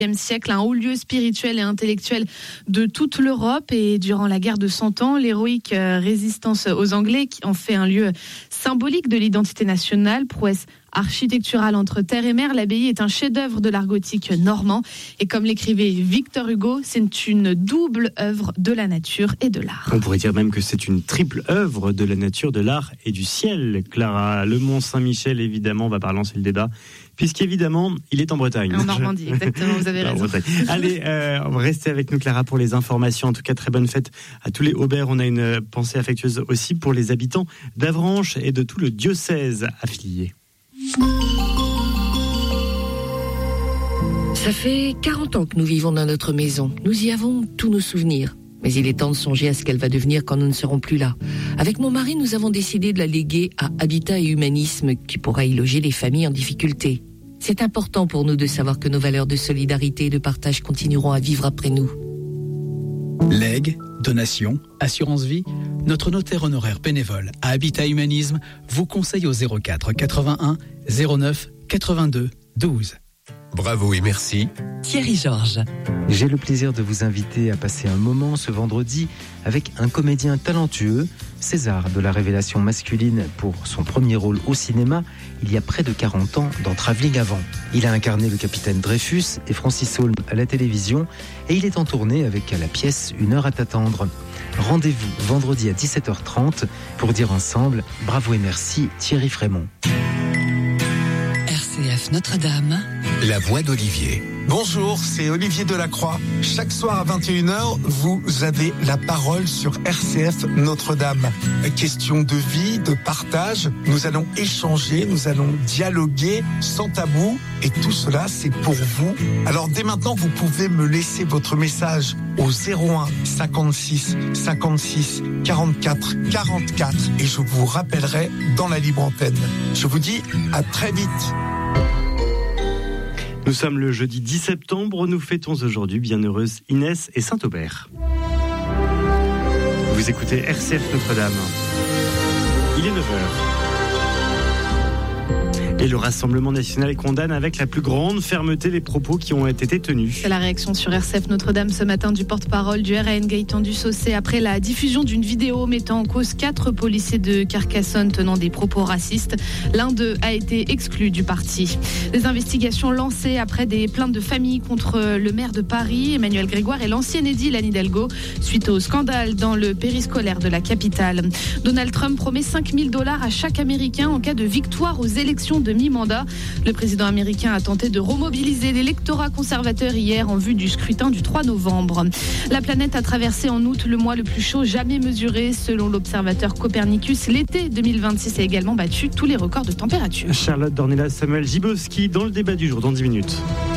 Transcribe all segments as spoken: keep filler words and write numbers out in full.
siècle, un haut lieu spirituel et intellectuel de toute l'Europe. Et durant la guerre de Cent Ans, l'héroïque résistance aux Anglais qui en fait un lieu symbolique de l'identité nationale, prouesse architecturale entre terre et mer, l'abbaye est un chef-d'œuvre de l'art gothique normand. Et comme l'écrivait Victor Hugo, c'est une double œuvre de la nature et de l'art. On pourrait dire même que c'est une triple œuvre de la nature, de l'art et du ciel. Clara, le Mont Saint-Michel, évidemment, va pas relancer le débat, puisqu'évidemment, il est en Bretagne. En Normandie, exactement, vous avez raison. Allez, euh, restez avec nous, Clara, pour les informations. En tout cas, très bonne fête à tous les Aubert. On a une pensée affectueuse aussi pour les habitants d'Avranches et de tout le diocèse affilié. Ça fait quarante ans que nous vivons dans notre maison. Nous y avons tous nos souvenirs. Mais il est temps de songer à ce qu'elle va devenir quand nous ne serons plus là. Avec mon mari, nous avons décidé de la léguer à Habitat et Humanisme, qui pourra y loger les familles en difficulté. C'est important pour nous de savoir que nos valeurs de solidarité et de partage continueront à vivre après nous. Legs, donations, assurance vie, notre notaire honoraire bénévole à Habitat Humanisme vous conseille au zéro quatre quatre-vingt-un zéro neuf quatre-vingt-deux douze. Bravo et merci, Thierry Georges. J'ai le plaisir de vous inviter à passer un moment ce vendredi avec un comédien talentueux, César de la révélation masculine pour son premier rôle au cinéma il y a près de quarante ans dans Travelling Avant. Il a incarné le capitaine Dreyfus et Francis Holm à la télévision et il est en tournée avec la pièce Une heure à t'attendre. Rendez-vous vendredi à dix-sept heures trente pour dire ensemble bravo et merci Thierry Frémont. R C F Notre-Dame. la voix d'Olivier. Bonjour, c'est Olivier Delacroix. Chaque soir à vingt et une heures, vous avez la parole sur R C F Notre-Dame. Question de vie, de partage, nous allons échanger, nous allons dialoguer sans tabou et tout cela c'est pour vous. Alors dès maintenant, vous pouvez me laisser votre message au zéro un cinquante-six cinquante-six quarante-quatre quarante-quatre et je vous rappellerai dans la libre antenne. Je vous dis à très vite. Nous sommes le jeudi dix septembre, nous fêtons aujourd'hui Bienheureuse Inès et Saint-Aubert. Vous écoutez R C F Notre-Dame. Il est neuf heures. Et le Rassemblement national condamne avec la plus grande fermeté les propos qui ont été tenus. C'est la réaction sur R C F Notre-Dame ce matin du porte-parole du R A N Gaëtan Dussaucé après la diffusion d'une vidéo mettant en cause quatre policiers de Carcassonne tenant des propos racistes. L'un d'eux a été exclu du parti. Des investigations lancées après des plaintes de famille contre le maire de Paris, Emmanuel Grégoire, et l'ancien édile Anne Hidalgo suite au scandale dans le périscolaire de la capitale. Donald Trump promet cinq mille dollars à chaque Américain en cas de victoire aux élections de mi-mandat. Le président américain a tenté de remobiliser l'électorat conservateur hier en vue du scrutin du trois novembre. La planète a traversé en août le mois le plus chaud jamais mesuré. Selon l'observateur Copernicus, l'été deux mille vingt-six a également battu tous les records de température. Charlotte Dornelas, Samuel Gibowski dans le débat du jour dans dix minutes.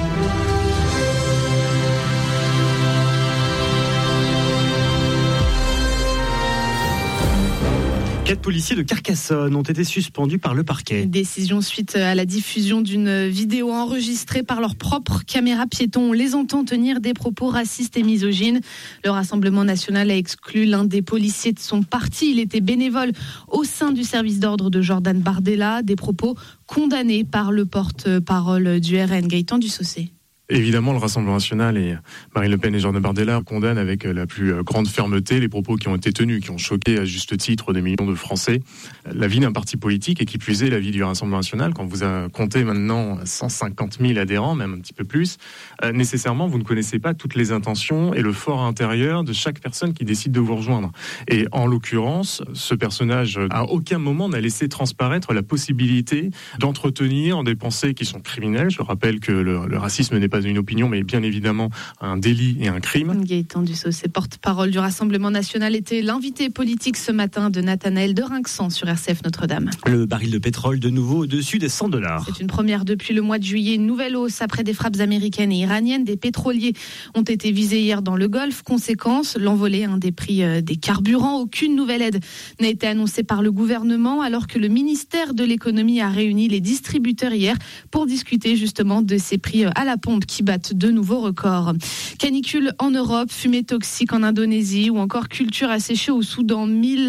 Quatre policiers de Carcassonne ont été suspendus par le parquet. Décision suite à la diffusion d'une vidéo enregistrée par leur propre caméra piéton. On les entend tenir des propos racistes et misogynes. Le Rassemblement national a exclu l'un des policiers de son parti. Il était bénévole au sein du service d'ordre de Jordan Bardella. Des propos condamnés par le porte-parole du R A N Gaëtan Dussaucé. Évidemment, le Rassemblement national et Marine Le Pen et Jordan Bardella condamnent avec la plus grande fermeté les propos qui ont été tenus, qui ont choqué à juste titre des millions de Français. La vie d'un parti politique, et qui plus est la vie du Rassemblement national, quand vous comptez maintenant cent cinquante mille adhérents, même un petit peu plus, euh, nécessairement vous ne connaissez pas toutes les intentions et le fort intérieur de chaque personne qui décide de vous rejoindre. Et en l'occurrence, ce personnage à aucun moment n'a laissé transparaître la possibilité d'entretenir des pensées qui sont criminelles. Je rappelle que le, le racisme n'est pas une opinion, mais bien évidemment un délit et un crime. Gaëtan Dussaucé, porte-parole du Rassemblement national, était l'invité politique ce matin de Nathanaël Derinxan sur R C F Notre-Dame. Le baril de pétrole de nouveau au-dessus des cent dollars. C'est une première depuis le mois de juillet. Une nouvelle hausse après des frappes américaines et iraniennes. Des pétroliers ont été visés hier dans le Golfe. Conséquence, l'envolée hein, des prix euh, des carburants. Aucune nouvelle aide n'a été annoncée par le gouvernement, alors que le ministère de l'économie a réuni les distributeurs hier pour discuter justement de ces prix à la pompe qui battent de nouveaux records. Canicule en Europe, fumée toxique en Indonésie ou encore culture asséchée au Soudan. mille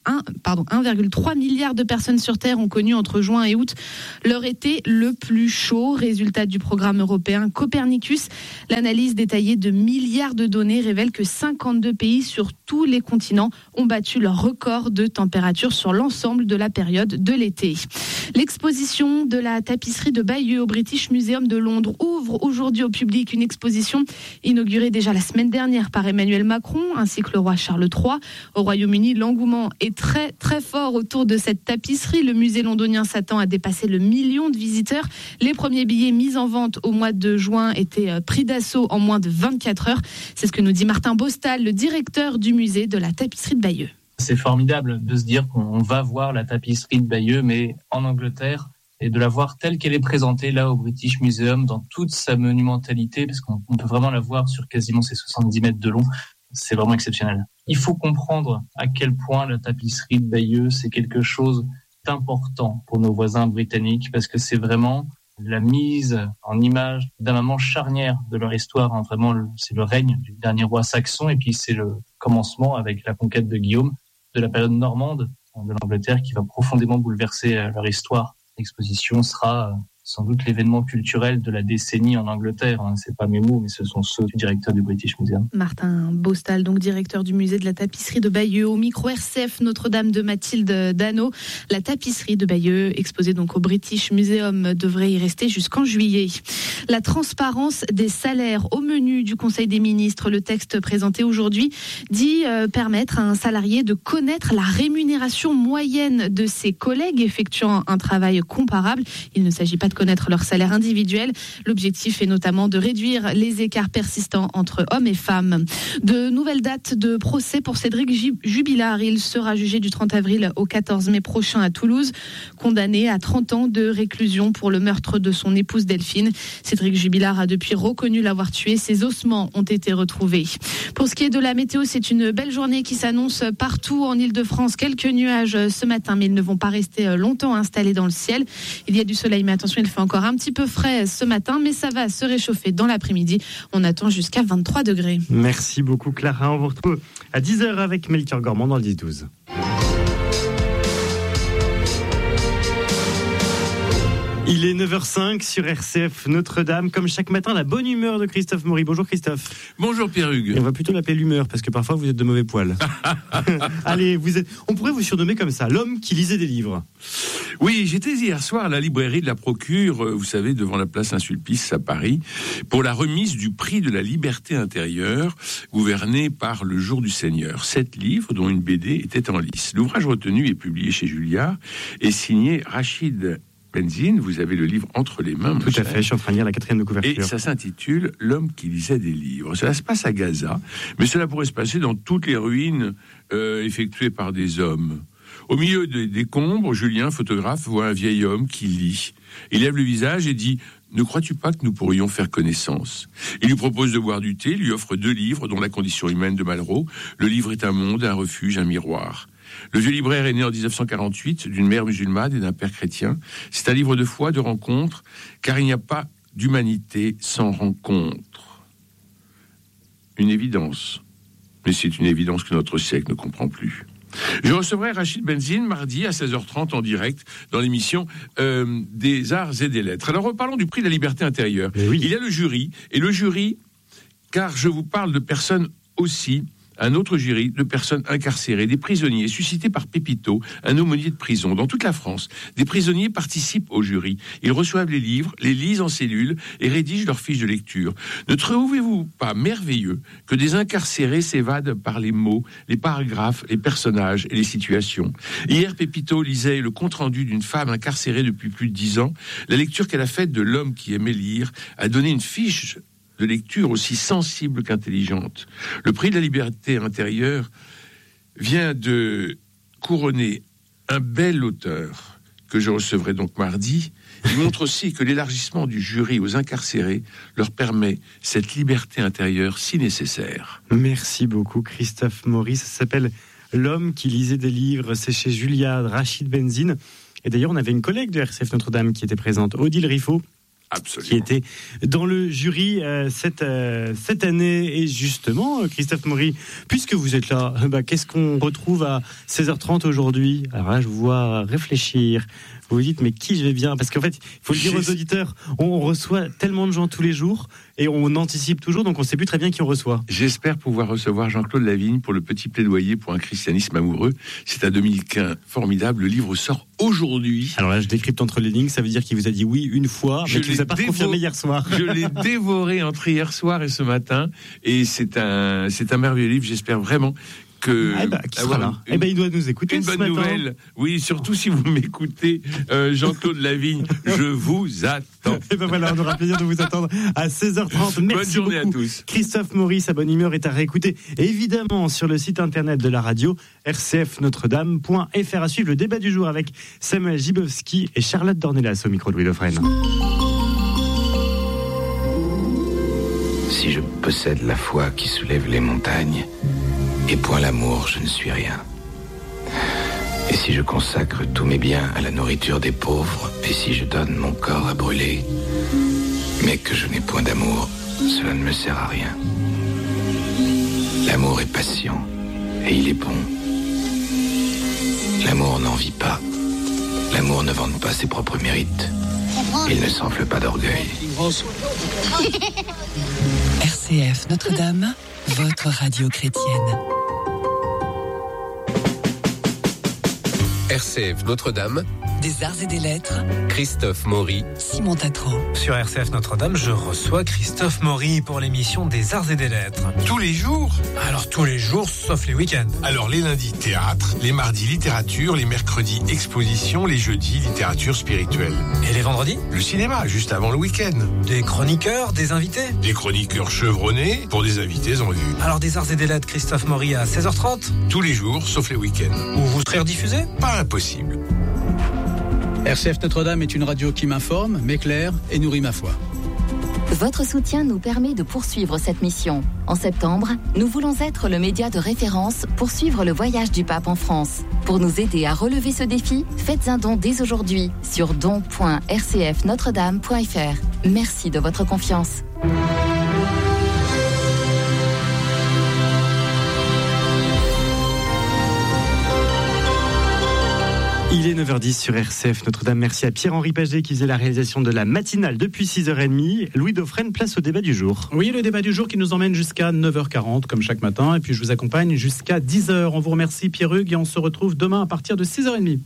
un, pardon, un virgule trois milliard de personnes sur Terre ont connu entre juin et août leur été le plus chaud. Résultat du programme européen Copernicus. L'analyse détaillée de milliards de données révèle que cinquante-deux pays sur tous les continents ont battu leur record de température sur l'ensemble de la période de l'été. L'exposition de la tapisserie de Bayeux au British Museum de Londres ouvre aujourd'hui au public, une exposition inaugurée déjà la semaine dernière par Emmanuel Macron ainsi que le roi Charles trois. Au Royaume-Uni, l'engouement est très très fort autour de cette tapisserie. Le musée londonien s'attend à dépasser le million de visiteurs. Les premiers billets mis en vente au mois de juin étaient pris d'assaut en moins de vingt-quatre heures. C'est ce que nous dit Martin Bostal, le directeur du musée de la tapisserie de Bayeux. C'est formidable de se dire qu'on va voir la tapisserie de Bayeux, mais en Angleterre, et de la voir telle qu'elle est présentée là au British Museum, dans toute sa monumentalité, parce qu'on peut vraiment la voir sur quasiment ses soixante-dix mètres de long. C'est vraiment exceptionnel. Il faut comprendre à quel point la tapisserie de Bayeux, c'est quelque chose d'important pour nos voisins britanniques, parce que c'est vraiment la mise en image d'un moment charnière de leur histoire. Hein. Vraiment, c'est le règne du dernier roi saxon, et puis c'est le commencement avec la conquête de Guillaume, de la période normande de l'Angleterre, qui va profondément bouleverser leur histoire. L'exposition sera sans doute l'événement culturel de la décennie en Angleterre. C'est pas mes mots, mais ce sont ceux du directeur du British Museum. Martin Bostal, donc directeur du musée de la tapisserie de Bayeux, au micro R C F Notre-Dame de Mathilde Dano. La tapisserie de Bayeux, exposée donc au British Museum, devrait y rester jusqu'en juillet. La transparence des salaires au menu du Conseil des ministres. Le texte présenté aujourd'hui dit euh, permettre à un salarié de connaître la rémunération moyenne de ses collègues effectuant un travail comparable. Il ne s'agit pas de connaître leur salaire individuel. L'objectif est notamment de réduire les écarts persistants entre hommes et femmes. De nouvelles dates de procès pour Cédric Jubilard. Il sera jugé du trente avril au quatorze mai prochain à Toulouse, condamné à trente ans de réclusion pour le meurtre de son épouse Delphine. Cédric Jubilard a depuis reconnu l'avoir tué. Ses ossements ont été retrouvés. Pour ce qui est de la météo, c'est une belle journée qui s'annonce partout en Ile-de-France. Quelques nuages ce matin, mais ils ne vont pas rester longtemps installés dans le ciel. Il y a du soleil, mais attention, il fait encore un petit peu frais ce matin, mais ça va se réchauffer dans l'après-midi. On attend jusqu'à vingt-trois degrés. Merci beaucoup Clara. On vous retrouve à dix heures avec Melchior Gormand dans le dix douze. Il est neuf heures cinq sur R C F Notre-Dame. Comme chaque matin, la bonne humeur de Christophe Maury. Bonjour Christophe. Bonjour Pierre-Hugues. Et on va plutôt l'appeler l'humeur, parce que parfois vous êtes de mauvais poil. Allez, vous êtes... on pourrait vous surnommer comme ça, l'homme qui lisait des livres. Oui, j'étais hier soir à la librairie de la Procure, vous savez, devant la place Saint-Sulpice à Paris, pour la remise du prix de la liberté intérieure, gouverné par Le Jour du Seigneur. Sept livres, dont une B D, étaient en lice. L'ouvrage retenu est publié chez Julliard et signé Rachid Benzine. Vous avez le livre entre les mains. Tout à fait, je suis en train de lire la quatrième de couverture. Et ça s'intitule « L'homme qui lisait des livres ». Cela se passe à Gaza, mais cela pourrait se passer dans toutes les ruines euh, effectuées par des hommes. Au milieu des décombres, Julien, photographe, voit un vieil homme qui lit. Il lève le visage et dit « Ne crois-tu pas que nous pourrions faire connaissance ?» Il lui propose de boire du thé, lui offre deux livres, dont La condition humaine de Malraux. Le livre est un monde, un refuge, un miroir. Le vieux libraire est né en dix-neuf cent quarante-huit d'une mère musulmane et d'un père chrétien. C'est un livre de foi, de rencontre, car il n'y a pas d'humanité sans rencontre. Une évidence. Mais c'est une évidence que notre siècle ne comprend plus. Je recevrai Rachid Benzine mardi à seize heures trente en direct dans l'émission euh, des Arts et des Lettres. Alors reparlons du prix de la liberté intérieure. Oui. Il y a le jury, et le jury, car je vous parle de personnes aussi, un autre jury de personnes incarcérées, des prisonniers suscités par Pépito, un aumônier de prison. Dans toute la France, des prisonniers participent au jury. Ils reçoivent les livres, les lisent en cellule et rédigent leurs fiches de lecture. Ne trouvez-vous pas merveilleux que des incarcérés s'évadent par les mots, les paragraphes, les personnages et les situations? Hier, Pépito lisait le compte-rendu d'une femme incarcérée depuis plus de dix ans. La lecture qu'elle a faite de L'homme qui aimait lire a donné une fiche de lecture aussi sensible qu'intelligente. Le prix de la liberté intérieure vient de couronner un bel auteur que je recevrai donc mardi. Il montre aussi que l'élargissement du jury aux incarcérés leur permet cette liberté intérieure si nécessaire. Merci beaucoup Christophe Maury. Ça s'appelle L'homme qui lisait des livres. C'est chez Julliard, Rachid Benzine. Et d'ailleurs, on avait une collègue de R C F Notre-Dame qui était présente, Odile Riffaut. Absolument. qui était dans le jury euh, cette, euh, cette année. Et justement, Christophe Maury, puisque vous êtes là, bah, qu'est-ce qu'on retrouve à seize heures trente aujourd'hui ? Alors là, je vous vois réfléchir. Vous vous dites, mais qui je vais bien ? Parce qu'en fait, il faut le dire aux auditeurs, on reçoit tellement de gens tous les jours et on anticipe toujours, donc on ne sait plus très bien qui on reçoit. J'espère pouvoir recevoir Jean-Claude Lavigne pour le petit plaidoyer pour un christianisme amoureux. C'est un dominicain formidable. Le livre sort aujourd'hui. Alors là, je décrypte entre les lignes. Ça veut dire qu'il vous a dit oui une fois, mais qu'il ne vous a pas dévo- confirmé hier soir. Je l'ai dévoré entre hier soir et ce matin. Et c'est un, c'est un merveilleux livre. J'espère vraiment que ah bah, qui sera là. Une, eh ben, il doit nous écouter une ce bonne matin. nouvelle. Oui, surtout si vous m'écoutez, euh, Jean-Claude Lavigne, je vous attends. Et ben voilà, on aura plaisir de vous attendre à seize heures trente. Merci bonne journée beaucoup. à tous. Christophe Maury, sa bonne humeur est à réécouter évidemment sur le site internet de la radio r c f notre dame point f r. À suivre le débat du jour avec Samuel Gibowski et Charlotte Dornelas au micro de Louis Dauphren. Si je possède la foi qui soulève les montagnes et point l'amour, je ne suis rien. Et si je consacre tous mes biens à la nourriture des pauvres, et si je donne mon corps à brûler, mais que je n'ai point d'amour, cela ne me sert à rien. L'amour est patient, et il est bon. L'amour n'en vit pas. L'amour ne vante pas ses propres mérites. Il ne s'enfle pas d'orgueil. R C F Notre-Dame, votre radio chrétienne. R C F Notre-Dame, Des arts et des lettres, Christophe Maury, Simon Tatro. Sur R C F Notre-Dame, je reçois Christophe Maury pour l'émission des arts et des lettres. Tous les jours ? Alors tous les jours, sauf les week-ends. Alors les lundis, théâtre, les mardis, littérature, les mercredis, exposition, les jeudis, littérature spirituelle. Et les vendredis ? Le cinéma, juste avant le week-end. Des chroniqueurs, des invités ? Des chroniqueurs chevronnés pour des invités en vue. Alors des arts et des lettres, Christophe Maury à seize heures trente ? Tous les jours, sauf les week-ends. Où vous serez rediffusé ? Pas impossible. R C F Notre-Dame est une radio qui m'informe, m'éclaire et nourrit ma foi. Votre soutien nous permet de poursuivre cette mission. En septembre, nous voulons être le média de référence pour suivre le voyage du pape en France. Pour nous aider à relever ce défi, faites un don dès aujourd'hui sur don point r c f notre dame point f r. Merci de votre confiance. Il est neuf heures dix sur R C F Notre-Dame. Merci à Pierre-Henri Paget qui faisait la réalisation de la matinale depuis six heures trente. Louis Dauphren, place au débat du jour. Oui, le débat du jour qui nous emmène jusqu'à neuf heures quarante comme chaque matin. Et puis je vous accompagne jusqu'à dix heures. On vous remercie Pierre-Hugues et on se retrouve demain à partir de six heures trente.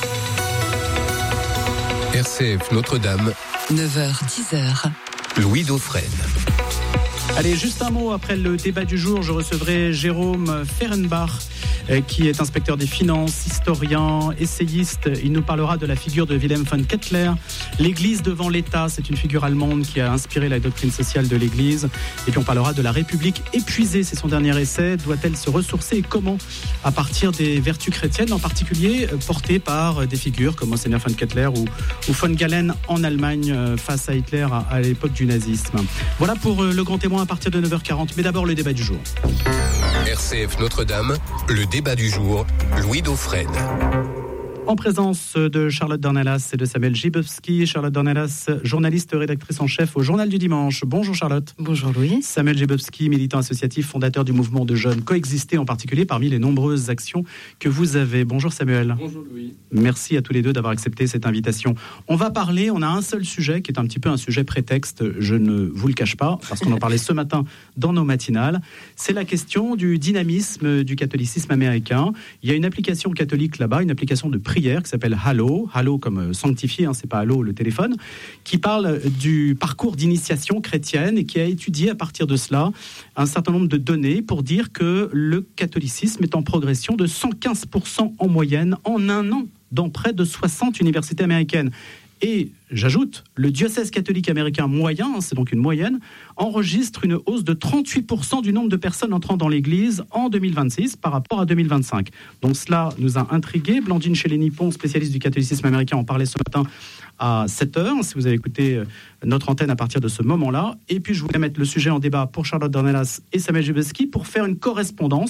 R C F Notre-Dame, neuf heures, dix heures. Louis Dauphren. Allez, juste un mot après le débat du jour, je recevrai Jérôme Fehrenbach, qui est inspecteur des finances, historien, essayiste. Il nous parlera de la figure de Wilhelm von Kettler. L'Église devant l'État, c'est une figure allemande qui a inspiré la doctrine sociale de l'Église. Et puis on parlera de la République épuisée, c'est son dernier essai. Doit-elle se ressourcer et comment ? À partir des vertus chrétiennes, en particulier portées par des figures comme Monseigneur von Kettler ou, ou von Galen en Allemagne face à Hitler à, à l'époque du nazisme. Voilà pour le grand témoin à partir de neuf heures quarante. Mais d'abord le débat du jour. R C F Notre-Dame, le débat du jour, Louis Dauphren. En présence de Charlotte Dornelas et de Samuel Gibowski. Charlotte Dornelas, journaliste, rédactrice en chef au Journal du Dimanche. Bonjour Charlotte. Bonjour Louis. Samuel Gibowski, militant associatif, fondateur du mouvement de jeunes Coexister, en particulier parmi les nombreuses actions que vous avez. Bonjour Samuel. Bonjour Louis. Merci à tous les deux d'avoir accepté cette invitation. On va parler, on a un seul sujet qui est un petit peu un sujet prétexte, je ne vous le cache pas, parce qu'on en parlait ce matin dans nos matinales. C'est la question du dynamisme du catholicisme américain. Il y a une application catholique là-bas, une application de prière qui s'appelle Hallow, Hallow comme sanctifié, hein, c'est pas Hallow le téléphone, qui parle du parcours d'initiation chrétienne et qui a étudié à partir de cela un certain nombre de données pour dire que le catholicisme est en progression de cent quinze pour cent en moyenne en un an dans près de soixante universités américaines. Et j'ajoute, le diocèse catholique américain moyen, c'est donc une moyenne, enregistre une hausse de trente-huit pour cent du nombre de personnes entrant dans l'église en deux mille vingt-six par rapport à deux mille vingt-cinq. Donc cela nous a intrigués. Blandine Chélet-Nippon, spécialiste du catholicisme américain, en parlait ce matin à sept heures, si vous avez écouté notre antenne à partir de ce moment-là. Et puis je voulais mettre le sujet en débat pour Charlotte Dornelas et Samuel Gibowski pour faire une correspondance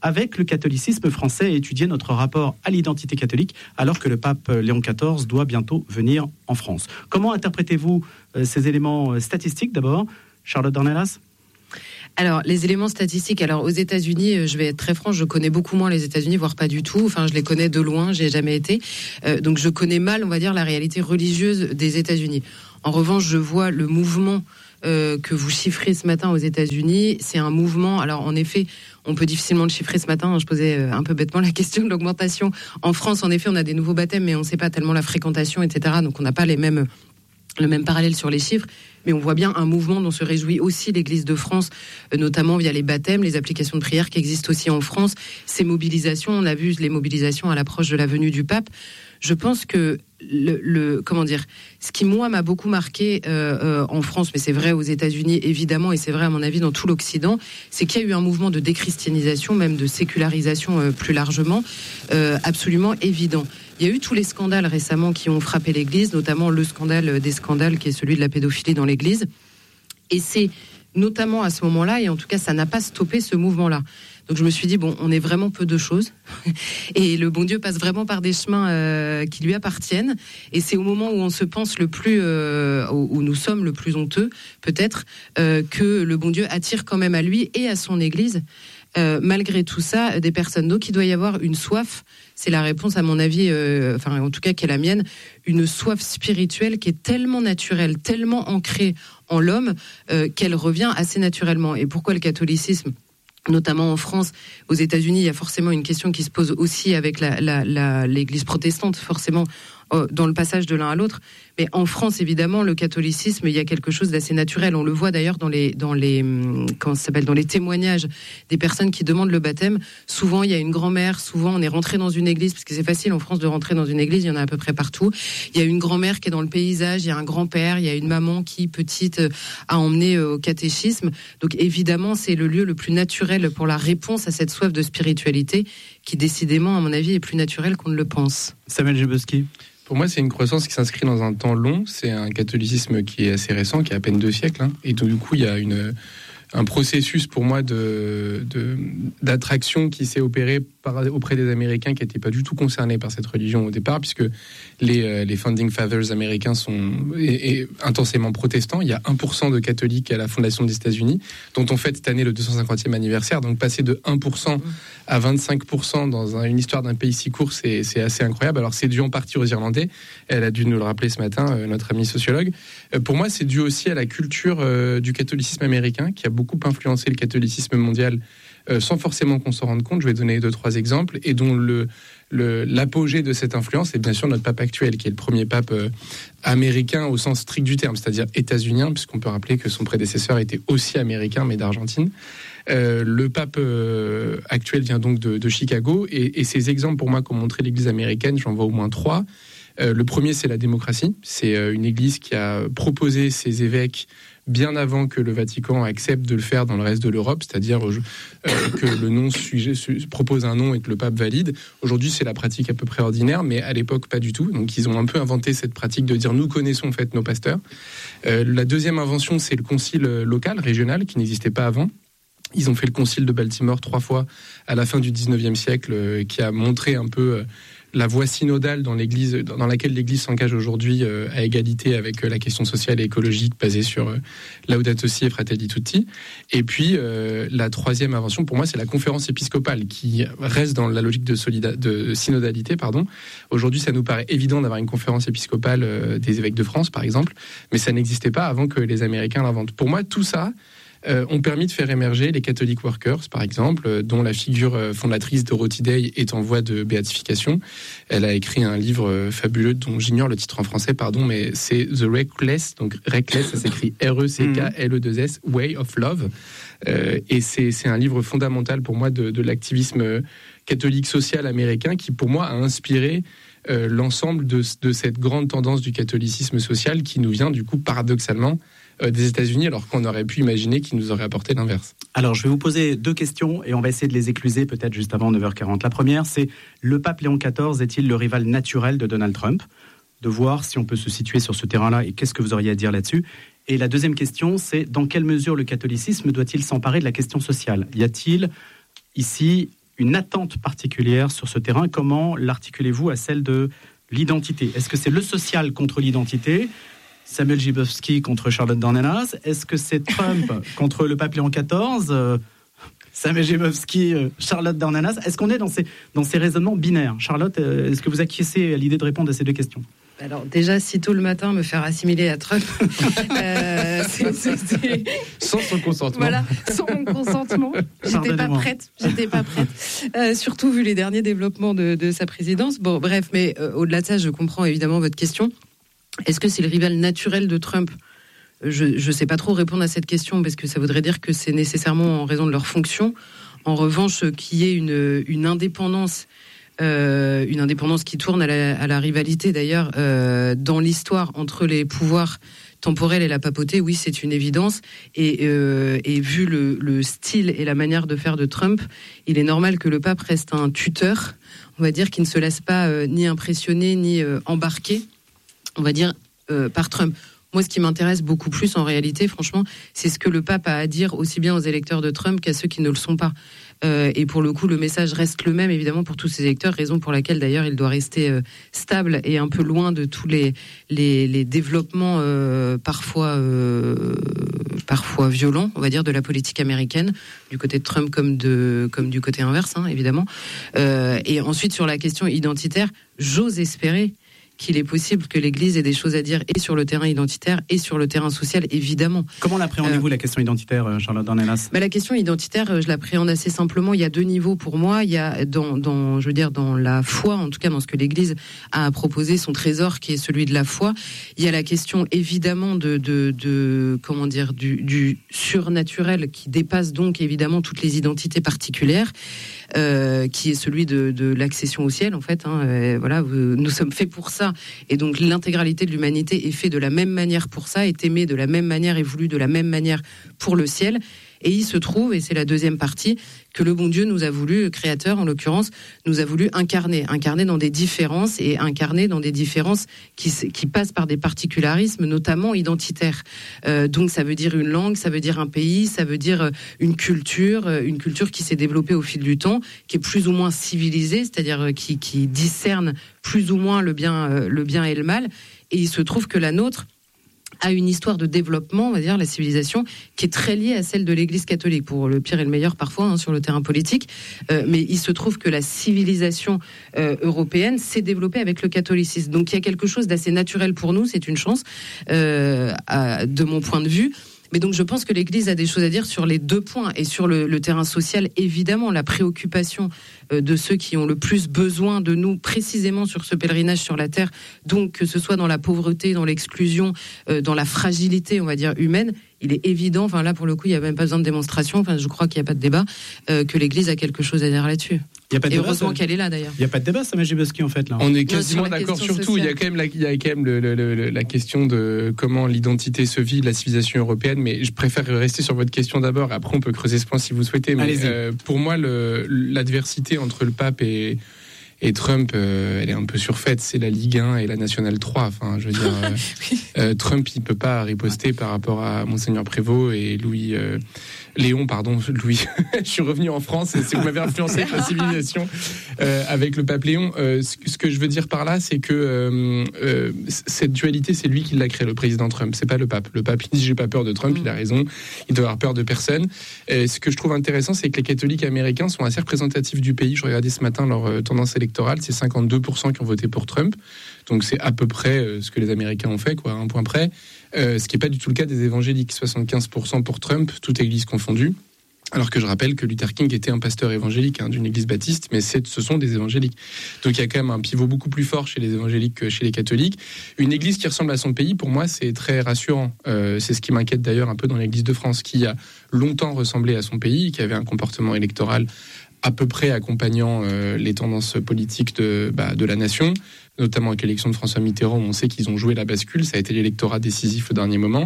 avec le catholicisme français et étudier notre rapport à l'identité catholique alors que le pape Léon quatorze doit bientôt venir en France. Comment interprétez-vous euh, ces éléments statistiques d'abord, Charlotte Dornelas ? Alors, les éléments statistiques, alors aux États-Unis, je vais être très franche, je connais beaucoup moins les États-Unis, voire pas du tout. Enfin, je les connais de loin, j'y ai jamais été. Euh, donc, je connais mal, on va dire, la réalité religieuse des États-Unis. En revanche, je vois le mouvement euh, que vous chiffrez ce matin aux États-Unis. C'est un mouvement. Alors, en effet, on peut difficilement le chiffrer ce matin. Je posais un peu bêtement la question de l'augmentation. En France, en effet, on a des nouveaux baptêmes, mais on ne sait pas tellement la fréquentation, et cetera. Donc, on n'a pas les mêmes, le même parallèle sur les chiffres. Mais on voit bien un mouvement dont se réjouit aussi l'Église de France, notamment via les baptêmes, les applications de prière qui existent aussi en France. Ces mobilisations, on a vu les mobilisations à l'approche de la venue du pape. Je pense que le, le comment dire, ce qui moi m'a beaucoup marqué euh, euh, en France, mais c'est vrai aux États-Unis évidemment, et c'est vrai à mon avis dans tout l'Occident, c'est qu'il y a eu un mouvement de déchristianisation, même de sécularisation euh, plus largement, euh, absolument évident. Il y a eu tous les scandales récemment qui ont frappé l'Église, notamment le scandale des scandales qui est celui de la pédophilie dans l'Église. Et c'est notamment à ce moment-là, et en tout cas ça n'a pas stoppé ce mouvement-là. Donc je me suis dit, bon, on est vraiment peu de choses. Et le bon Dieu passe vraiment par des chemins euh, qui lui appartiennent. Et c'est au moment où on se pense le plus, euh, où nous sommes le plus honteux, peut-être, euh, que le bon Dieu attire quand même à lui et à son Église. Euh, malgré tout ça, des personnes. Donc il doit y avoir une soif, c'est la réponse à mon avis, euh, enfin en tout cas qui est la mienne, une soif spirituelle qui est tellement naturelle, tellement ancrée en l'homme, euh, qu'elle revient assez naturellement. Et pourquoi le catholicisme ? Notamment en France, aux États-Unis, il y a forcément une question qui se pose aussi avec la, la, la, l'Église protestante, forcément, euh, dans le passage de l'un à l'autre. Mais en France, évidemment, le catholicisme, il y a quelque chose d'assez naturel. On le voit d'ailleurs dans les, dans les, comment ça s'appelle, dans les témoignages des personnes qui demandent le baptême. Souvent, il y a une grand-mère. Souvent, on est rentré dans une église, parce que c'est facile en France de rentrer dans une église. Il y en a à peu près partout. Il y a une grand-mère qui est dans le paysage. Il y a un grand-père. Il y a une maman qui, petite, a emmené au catéchisme. Donc, évidemment, c'est le lieu le plus naturel pour la réponse à cette soif de spiritualité qui, décidément, à mon avis, est plus naturelle qu'on ne le pense. Samuel Jebowski. Pour moi, c'est une croissance qui s'inscrit dans un temps long. C'est un catholicisme qui est assez récent, qui a à peine deux siècles. Hein. Et donc, du coup, il y a une, un processus, pour moi, de, de, d'attraction qui s'est opéré par, auprès des Américains qui n'étaient pas du tout concernés par cette religion au départ, puisque les, les Founding Fathers américains sont et, et intensément protestants. Il y a un pour cent de catholiques à la fondation des États-Unis, dont on fête cette année le deux cent cinquantième anniversaire. Donc, passer de un pour cent à vingt-cinq pour cent dans un, une histoire d'un pays si court, c'est, c'est assez incroyable. Alors, c'est dû en partie aux Irlandais. Elle a dû nous le rappeler ce matin, euh, notre amie sociologue. Euh, pour moi, c'est dû aussi à la culture euh, du catholicisme américain, qui a beaucoup influencé le catholicisme mondial euh, sans forcément qu'on s'en rende compte. Je vais donner deux, trois exemples, et dont le, le, l'apogée de cette influence est bien sûr notre pape actuel, qui est le premier pape euh, américain au sens strict du terme, c'est-à-dire états-unien, puisqu'on peut rappeler que son prédécesseur était aussi américain, mais d'Argentine. Euh, le pape euh, actuel vient donc de, de Chicago, et, et ces exemples pour moi qu'ont montré l'Église américaine, j'en vois au moins trois. Euh, le premier, c'est la démocratie. C'est euh, une Église qui a proposé ses évêques bien avant que le Vatican accepte de le faire dans le reste de l'Europe, c'est-à-dire euh, que le nom sujet, su, propose un nom et que le pape valide. Aujourd'hui, c'est la pratique à peu près ordinaire, mais à l'époque, pas du tout. Donc, ils ont un peu inventé cette pratique de dire « nous connaissons en fait nos pasteurs ». Euh, la deuxième invention, c'est le concile local, régional, qui n'existait pas avant. Ils ont fait le concile de Baltimore trois fois à la fin du dix-neuvième siècle, euh, qui a montré un peu euh, la voie synodale dans l'Église, dans laquelle l'Église s'engage aujourd'hui euh, à égalité avec euh, la question sociale et écologique basée sur euh, Laudato Si et Fratelli Tutti. Et puis euh, la troisième invention, pour moi, c'est la conférence épiscopale, qui reste dans la logique de, solida- de synodalité. Pardon. Aujourd'hui, ça nous paraît évident d'avoir une conférence épiscopale euh, des évêques de France, par exemple, mais ça n'existait pas avant que les Américains l'inventent. Pour moi, tout ça Euh, ont permis de faire émerger les Catholic Workers, par exemple, euh, dont la figure euh, fondatrice Dorothy Day est en voie de béatification. Elle a écrit un livre euh, fabuleux dont j'ignore le titre en français, pardon, mais c'est The Reckless, donc Reckless, ça s'écrit R E C K L E deux S, Way of Love. Euh, et c'est, c'est un livre fondamental pour moi de, de l'activisme catholique social américain qui, pour moi, a inspiré euh, l'ensemble de, de cette grande tendance du catholicisme social qui nous vient, du coup, paradoxalement, des États-Unis, alors qu'on aurait pu imaginer qu'ils nous auraient apporté l'inverse. Alors, je vais vous poser deux questions et on va essayer de les écluser peut-être juste avant neuf heures quarante. La première, c'est le pape Léon quatorze est-il le rival naturel de Donald Trump ? De voir si on peut se situer sur ce terrain-là et qu'est-ce que vous auriez à dire là-dessus. Et la deuxième question, c'est dans quelle mesure le catholicisme doit-il s'emparer de la question sociale ? Y a-t-il ici une attente particulière sur ce terrain. Comment l'articulez-vous à celle de l'identité ? Est-ce que c'est le social contre l'identité ? Samuel Gibowski contre Charlotte Dornelas ? Est-ce que c'est Trump contre le pape Léon quatorze ? euh, Samuel Gibowski, euh, Charlotte Dornelas ? Est-ce qu'on est dans ces, dans ces raisonnements binaires ? Charlotte, euh, est-ce que vous acquiescez à l'idée de répondre à ces deux questions ? Alors déjà, si tôt le matin me faire assimiler à Trump, euh, c'est, c'est, c'est... sans son consentement. Voilà, sans mon consentement, j'étais pas prête, j'étais pas prête. Euh, surtout vu les derniers développements de, de sa présidence. Bon, bref, mais euh, au-delà de ça, je comprends évidemment votre question. Est-ce que c'est le rival naturel de Trump ? Je ne sais pas trop répondre à cette question parce que ça voudrait dire que c'est nécessairement en raison de leur fonction. En revanche, qu'il y ait une, une indépendance. Euh, une indépendance qui tourne à la, à la rivalité d'ailleurs euh, dans l'histoire entre les pouvoirs temporels et la papauté, oui, c'est une évidence. Et, euh, et vu le, le style et la manière de faire de Trump, il est normal que le pape reste un tuteur, on va dire, qui ne se laisse pas euh, ni impressionner ni euh, embarquer, on va dire, euh, par Trump. Moi, ce qui m'intéresse beaucoup plus, en réalité, franchement, c'est ce que le pape a à dire aussi bien aux électeurs de Trump qu'à ceux qui ne le sont pas. Euh, et pour le coup, le message reste le même, évidemment, pour tous ces électeurs, raison pour laquelle, d'ailleurs, il doit rester euh, stable et un peu loin de tous les, les, les développements euh, parfois, euh, parfois violents, on va dire, de la politique américaine, du côté de Trump comme, de, comme du côté inverse, hein, évidemment. Euh, et ensuite, sur la question identitaire, j'ose espérer qu'il est possible que l'Église ait des choses à dire et sur le terrain identitaire et sur le terrain social, évidemment. Comment l'appréhendez-vous, euh, la question identitaire, Charlotte Dornelas ? bah, La question identitaire, je l'appréhende assez simplement. Il y a deux niveaux pour moi. Il y a dans, dans, je veux dire, dans la foi, en tout cas dans ce que l'Église a proposé, son trésor qui est celui de la foi. Il y a la question évidemment de, de, de comment dire, du, du surnaturel qui dépasse donc évidemment toutes les identités particulières. Euh, qui est celui de, de l'accession au ciel, en fait. Hein, euh, voilà, nous sommes faits pour ça, et donc l'intégralité de l'humanité est faite de la même manière pour ça, est aimée de la même manière et voulue de la même manière pour le ciel. Et il se trouve, et c'est la deuxième partie, que le bon Dieu nous a voulu, le Créateur en l'occurrence, nous a voulu incarner, incarner dans des différences et incarner dans des différences qui, qui passent par des particularismes, notamment identitaires. Euh, donc ça veut dire une langue, ça veut dire un pays, ça veut dire une culture, une culture qui s'est développée au fil du temps, qui est plus ou moins civilisée, c'est-à-dire qui, qui discerne plus ou moins le bien, le bien et le mal. Et il se trouve que la nôtre a une histoire de développement, on va dire, la civilisation, qui est très liée à celle de l'Église catholique, pour le pire et le meilleur parfois, hein, sur le terrain politique. Euh, mais il se trouve que la civilisation euh, européenne s'est développée avec le catholicisme. Donc il y a quelque chose d'assez naturel pour nous, c'est une chance, euh, à, de mon point de vue. Mais donc je pense que l'Église a des choses à dire sur les deux points. Et sur le, le terrain social, évidemment, la préoccupation euh, de ceux qui ont le plus besoin de nous, précisément sur ce pèlerinage sur la terre, donc que ce soit dans la pauvreté, dans l'exclusion, euh, dans la fragilité, on va dire, humaine, il est évident, enfin là pour le coup, il n'y a même pas besoin de démonstration, enfin je crois qu'il n'y a pas de débat, euh, que l'Église a quelque chose à dire là-dessus. Il y a pas de Et débat, heureusement ça... qu'elle est là d'ailleurs. Il n'y a pas de débat, Samuel Gibowski, en fait. Là. On est quasiment non, sur d'accord sur sociale. tout. Il y a quand même la, il y a quand même le, le, le, la question de comment l'identité se vit, la civilisation européenne. Mais je préfère rester sur votre question d'abord. Après, on peut creuser ce point si vous souhaitez. Mais euh, pour moi, le, l'adversité entre le pape et Et Trump, euh, elle est un peu surfaite. C'est la Ligue un et la Nationale trois. Enfin, je veux dire, euh, euh, Trump, il peut pas riposter par rapport à Monseigneur Prévost et Louis euh, Léon, pardon, Louis. Je suis revenu en France. Et vous m'avez influencé avec la civilisation euh, avec le pape Léon. Euh, ce, ce que je veux dire par là, c'est que euh, euh, cette dualité, c'est lui qui l'a créée, le président Trump. C'est pas le pape. Le pape, il dit j'ai pas peur de Trump. Il a raison. Il doit avoir peur de personne. Et ce que je trouve intéressant, c'est que les catholiques américains sont assez représentatifs du pays. Je regardais ce matin leur euh, tendance électorale. C'est cinquante-deux pour cent qui ont voté pour Trump. Donc c'est à peu près euh, ce que les Américains ont fait, quoi, à un point près. Euh, ce qui n'est pas du tout le cas des évangéliques. soixante-quinze pour cent pour Trump, toute église confondue. Alors que je rappelle que Luther King était un pasteur évangélique, hein, d'une église baptiste, mais c'est, ce sont des évangéliques. Donc il y a quand même un pivot beaucoup plus fort chez les évangéliques que chez les catholiques. Une église qui ressemble à son pays, pour moi, c'est très rassurant. Euh, c'est ce qui m'inquiète d'ailleurs un peu dans l'église de France, qui a longtemps ressemblé à son pays, qui avait un comportement électoral à peu près accompagnant euh, les tendances politiques de, bah, de la nation, notamment avec l'élection de François Mitterrand, où on sait qu'ils ont joué la bascule. Ça a été l'électorat décisif au dernier moment.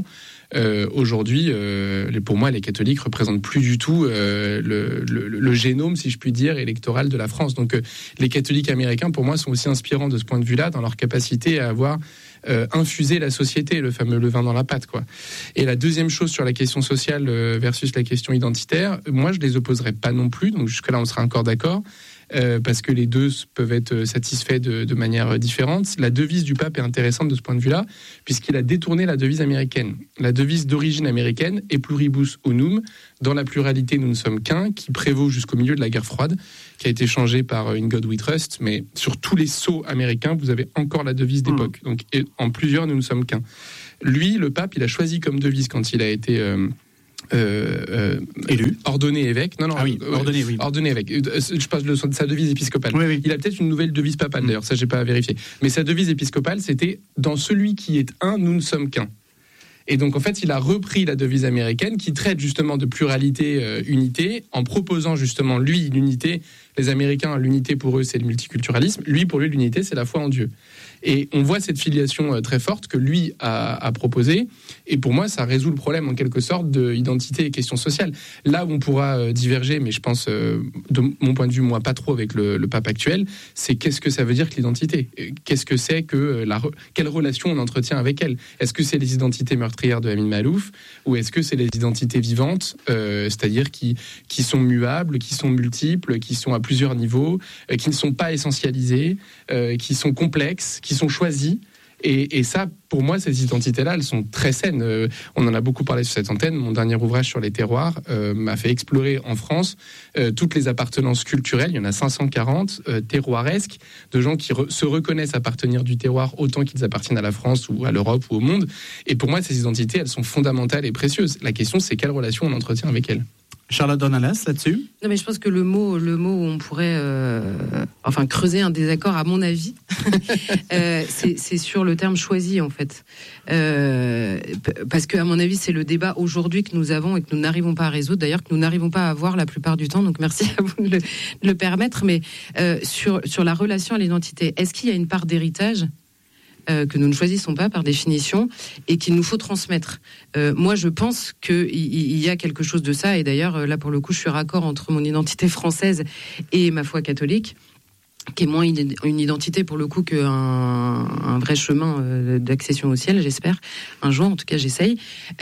Euh, aujourd'hui, euh, pour moi, les catholiques représentent plus du tout euh, le, le, le génome, si je puis dire, électoral de la France. Donc, euh, les catholiques américains, pour moi, sont aussi inspirants de ce point de vue-là, dans leur capacité à avoir euh, infusé la société, le fameux levain dans la pâte, quoi. Et la deuxième chose sur la question sociale euh, versus la question identitaire, moi, je les opposerais pas non plus. Donc, jusque-là, on sera encore d'accord. Euh, parce que les deux peuvent être satisfaits de, de manière différente. La devise du pape est intéressante de ce point de vue-là, puisqu'il a détourné la devise américaine. La devise d'origine américaine est pluribus unum, dans la pluralité nous ne sommes qu'un, qui prévaut jusqu'au milieu de la guerre froide, qui a été changée par In God We Trust, mais sur tous les sceaux américains, vous avez encore la devise d'époque. Donc en plusieurs, nous ne sommes qu'un. Lui, le pape, il a choisi comme devise quand il a été... Euh, Euh, euh, élu, ordonné évêque. Non, non, ah oui, euh, ordonné, oui. Ordonné évêque. Je parle de sa devise épiscopale. Oui, oui. Il a peut-être une nouvelle devise papale, d'ailleurs, ça j'ai pas à vérifier. Mais sa devise épiscopale, c'était « Dans celui qui est un, nous ne sommes qu'un ». Et donc, en fait, il a repris la devise américaine qui traite justement de pluralité, euh, unité, en proposant justement, lui, l'unité. Les Américains, l'unité pour eux, c'est le multiculturalisme. Lui, pour lui, l'unité, c'est la foi en Dieu. Et on voit cette filiation euh, très forte que lui a, a proposée. Et pour moi, ça résout le problème, en quelque sorte, d'identité et questions sociales. Là où on pourra euh, diverger, mais je pense, euh, de mon point de vue, moi, pas trop avec le, le pape actuel, c'est qu'est-ce que ça veut dire que l'identité ? Qu'est-ce que c'est que euh, la... Quelle relation on entretient avec elle ? Est-ce que c'est les identités meurtrières de Amin Maalouf ? Ou est-ce que c'est les identités vivantes, euh, c'est-à-dire qui, qui sont muables, qui sont multiples, qui sont à plusieurs niveaux, euh, qui ne sont pas essentialisées, euh, qui sont complexes, qui sont choisies. Et, et ça, pour moi, ces identités-là, elles sont très saines. Euh, on en a beaucoup parlé sur cette antenne. Mon dernier ouvrage sur les terroirs euh, m'a fait explorer en France euh, toutes les appartenances culturelles. Il y en a cinq cent quarante euh, terroiresques, de gens qui re- se reconnaissent appartenir du terroir autant qu'ils appartiennent à la France ou à l'Europe ou au monde. Et pour moi, ces identités, elles sont fondamentales et précieuses. La question, c'est quelle relation on entretient avec elles. Charlotte Dornalas, là-dessus ? Non, mais je pense que le mot, le mot où on pourrait euh, enfin, creuser un désaccord, à mon avis, euh, c'est, c'est sur le terme choisi, en fait. Euh, parce qu'à mon avis, c'est le débat aujourd'hui que nous avons et que nous n'arrivons pas à résoudre, d'ailleurs que nous n'arrivons pas à avoir la plupart du temps, donc merci à vous de le, de le permettre. Mais euh, sur, sur la relation à l'identité, est-ce qu'il y a une part d'héritage Euh, que nous ne choisissons pas par définition et qu'il nous faut transmettre. Euh, moi, je pense qu'il y, y a quelque chose de ça, et d'ailleurs, là, pour le coup, je suis raccord entre mon identité française et ma foi catholique, qui est moins une identité, pour le coup, qu'un un vrai chemin d'accession au ciel, j'espère, un jour, en tout cas, j'essaye.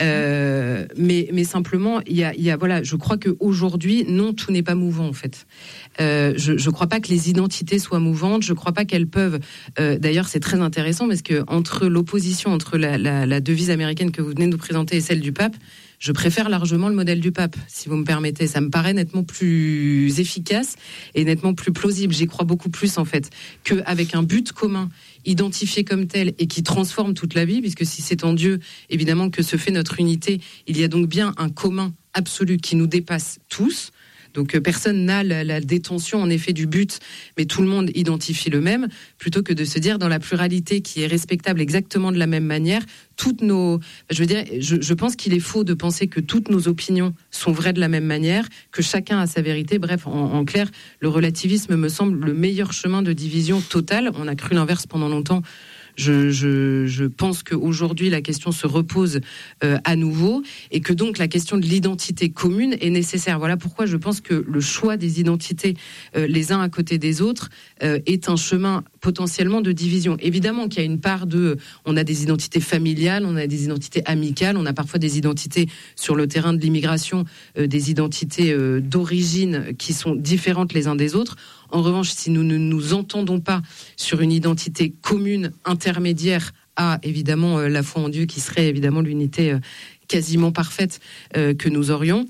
Euh, mais, mais simplement, il y a, y a, voilà, je crois qu'aujourd'hui, non, tout n'est pas mouvant, en fait. Euh, je ne crois pas que les identités soient mouvantes. Je ne crois pas qu'elles peuvent. Euh, d'ailleurs, c'est très intéressant parce que entre l'opposition entre la, la, la devise américaine que vous venez de nous présenter et celle du pape, je préfère largement le modèle du pape, si vous me permettez. Ça me paraît nettement plus efficace et nettement plus plausible. J'y crois beaucoup plus, en fait, qu'avec un but commun, identifié comme tel et qui transforme toute la vie, puisque si c'est en Dieu, évidemment, que se fait notre unité, il y a donc bien un commun absolu qui nous dépasse tous. Donc personne n'a la, la détention en effet du but, mais tout le monde identifie le même, plutôt que de se dire dans la pluralité qui est respectable exactement de la même manière, toutes nos, je veux dire, je, je pense qu'il est faux de penser que toutes nos opinions sont vraies de la même manière, que chacun a sa vérité. Bref, en, en clair, le relativisme me semble le meilleur chemin de division totale. On a cru l'inverse pendant longtemps. Je, je, je pense qu'aujourd'hui, la question se repose euh, à nouveau et que donc la question de l'identité commune est nécessaire. Voilà pourquoi je pense que le choix des identités euh, les uns à côté des autres euh, est un chemin potentiellement de division. Évidemment qu'il y a une part de... On a des identités familiales, on a des identités amicales, on a parfois des identités sur le terrain de l'immigration, euh, des identités euh, d'origine qui sont différentes les uns des autres. En revanche, si nous ne nous entendons pas sur une identité commune intermédiaire à, évidemment, euh, la foi en Dieu, qui serait évidemment l'unité euh, quasiment parfaite euh, que nous aurions,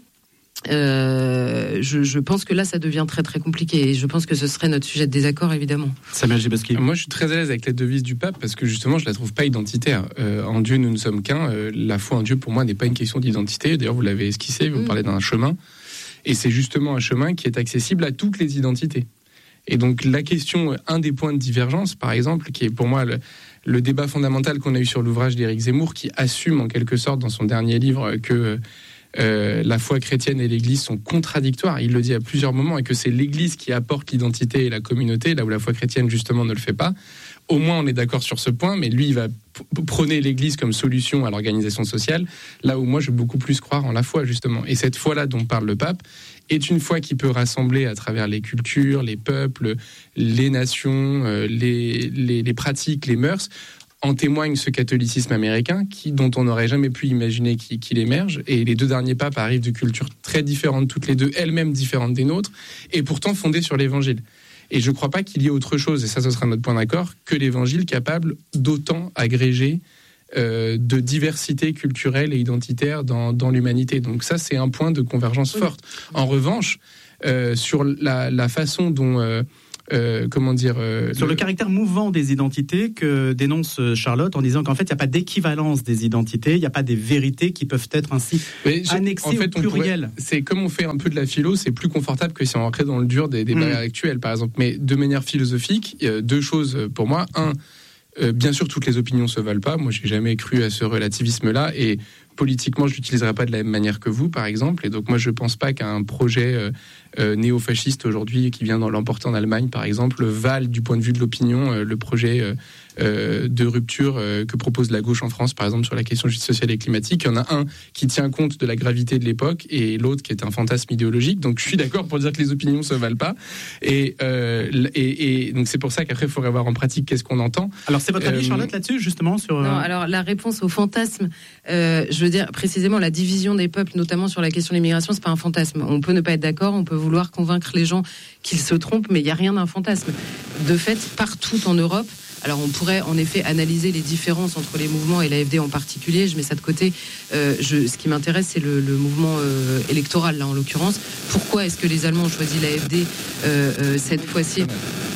euh, je, je pense que là, ça devient très très compliqué. Et je pense que ce serait notre sujet de désaccord, évidemment. Samuel Gibaski. Moi, je suis très à l'aise avec la devise du pape parce que justement, je la trouve pas identitaire. Euh, en Dieu, nous ne sommes qu'un. Euh, la foi en Dieu, pour moi, n'est pas une question d'identité. D'ailleurs, vous l'avez esquissé, vous mmh. parlez d'un chemin. Et c'est justement un chemin qui est accessible à toutes les identités. Et donc la question, un des points de divergence, par exemple, qui est pour moi le, le débat fondamental qu'on a eu sur l'ouvrage d'Éric Zemmour, qui assume en quelque sorte dans son dernier livre que euh, la foi chrétienne et l'Église sont contradictoires. Il le dit à plusieurs moments, et que c'est l'Église qui apporte l'identité et la communauté, là où la foi chrétienne justement ne le fait pas. au moins on est d'accord sur ce point, mais lui il va prôner l'Église comme solution à l'organisation sociale, là où moi je veux beaucoup plus croire en la foi justement. Et cette foi-là dont parle le pape est une foi qui peut rassembler à travers les cultures, les peuples, les nations, euh, les, les, les pratiques, les mœurs. En témoigne ce catholicisme américain qui, dont on n'aurait jamais pu imaginer qu'il, qu'il émerge. Et les deux derniers papes arrivent de cultures très différentes, toutes les deux, elles-mêmes différentes des nôtres, et pourtant fondées sur l'Évangile. Et je ne crois pas qu'il y ait autre chose, et ça ce sera notre point d'accord, que l'Évangile capable d'autant agréger euh, de diversité culturelle et identitaire dans, dans l'humanité. Donc ça, c'est un point de convergence forte. En revanche, euh, sur la, la façon dont... Euh, Euh, comment dire euh, sur le... le caractère mouvant des identités que dénonce Charlotte en disant qu'en fait il n'y a pas d'équivalence des identités, il n'y a pas des vérités qui peuvent être ainsi je, annexées en fait, au pluriel. Pourrait, c'est comme on fait un peu de la philo, c'est plus confortable que si on rentrait dans le dur des débats mmh. actuels par exemple. Mais de manière philosophique, il y a deux choses pour moi. Un, euh, bien sûr toutes les opinions se valent pas. Moi j'ai jamais cru à ce relativisme-là et politiquement, je l'utiliserai pas de la même manière que vous, par exemple. Et donc, moi, je pense pas qu'un projet euh, euh, néo-fasciste aujourd'hui, qui vient dans l'emporter en Allemagne, par exemple, vale du point de vue de l'opinion euh, le projet euh, euh, de rupture euh, que propose la gauche en France, par exemple, sur la question justice sociale et climatique. Il y en a un qui tient compte de la gravité de l'époque et l'autre qui est un fantasme idéologique. Donc, je suis d'accord pour dire que les opinions se valent pas. Et, euh, et, et donc, c'est pour ça qu'après, il faudrait voir en pratique qu'est-ce qu'on entend. Alors, c'est votre avis, euh, Charlotte, là-dessus, justement sur... Non, alors, la réponse au fantasme, euh, je Je veux dire, précisément, la division des peuples, notamment sur la question de l'immigration, c'est pas un fantasme. On peut ne pas être d'accord, on peut vouloir convaincre les gens qu'ils se trompent, mais il n'y a rien d'un fantasme. De fait, partout en Europe, alors on pourrait en effet analyser les différences entre les mouvements et l'A F D en particulier, je mets ça de côté. Euh, je, ce qui m'intéresse, c'est le, le mouvement euh, électoral, là, en l'occurrence. Pourquoi est-ce que les Allemands ont choisi l'A F D euh, euh, cette fois-ci ?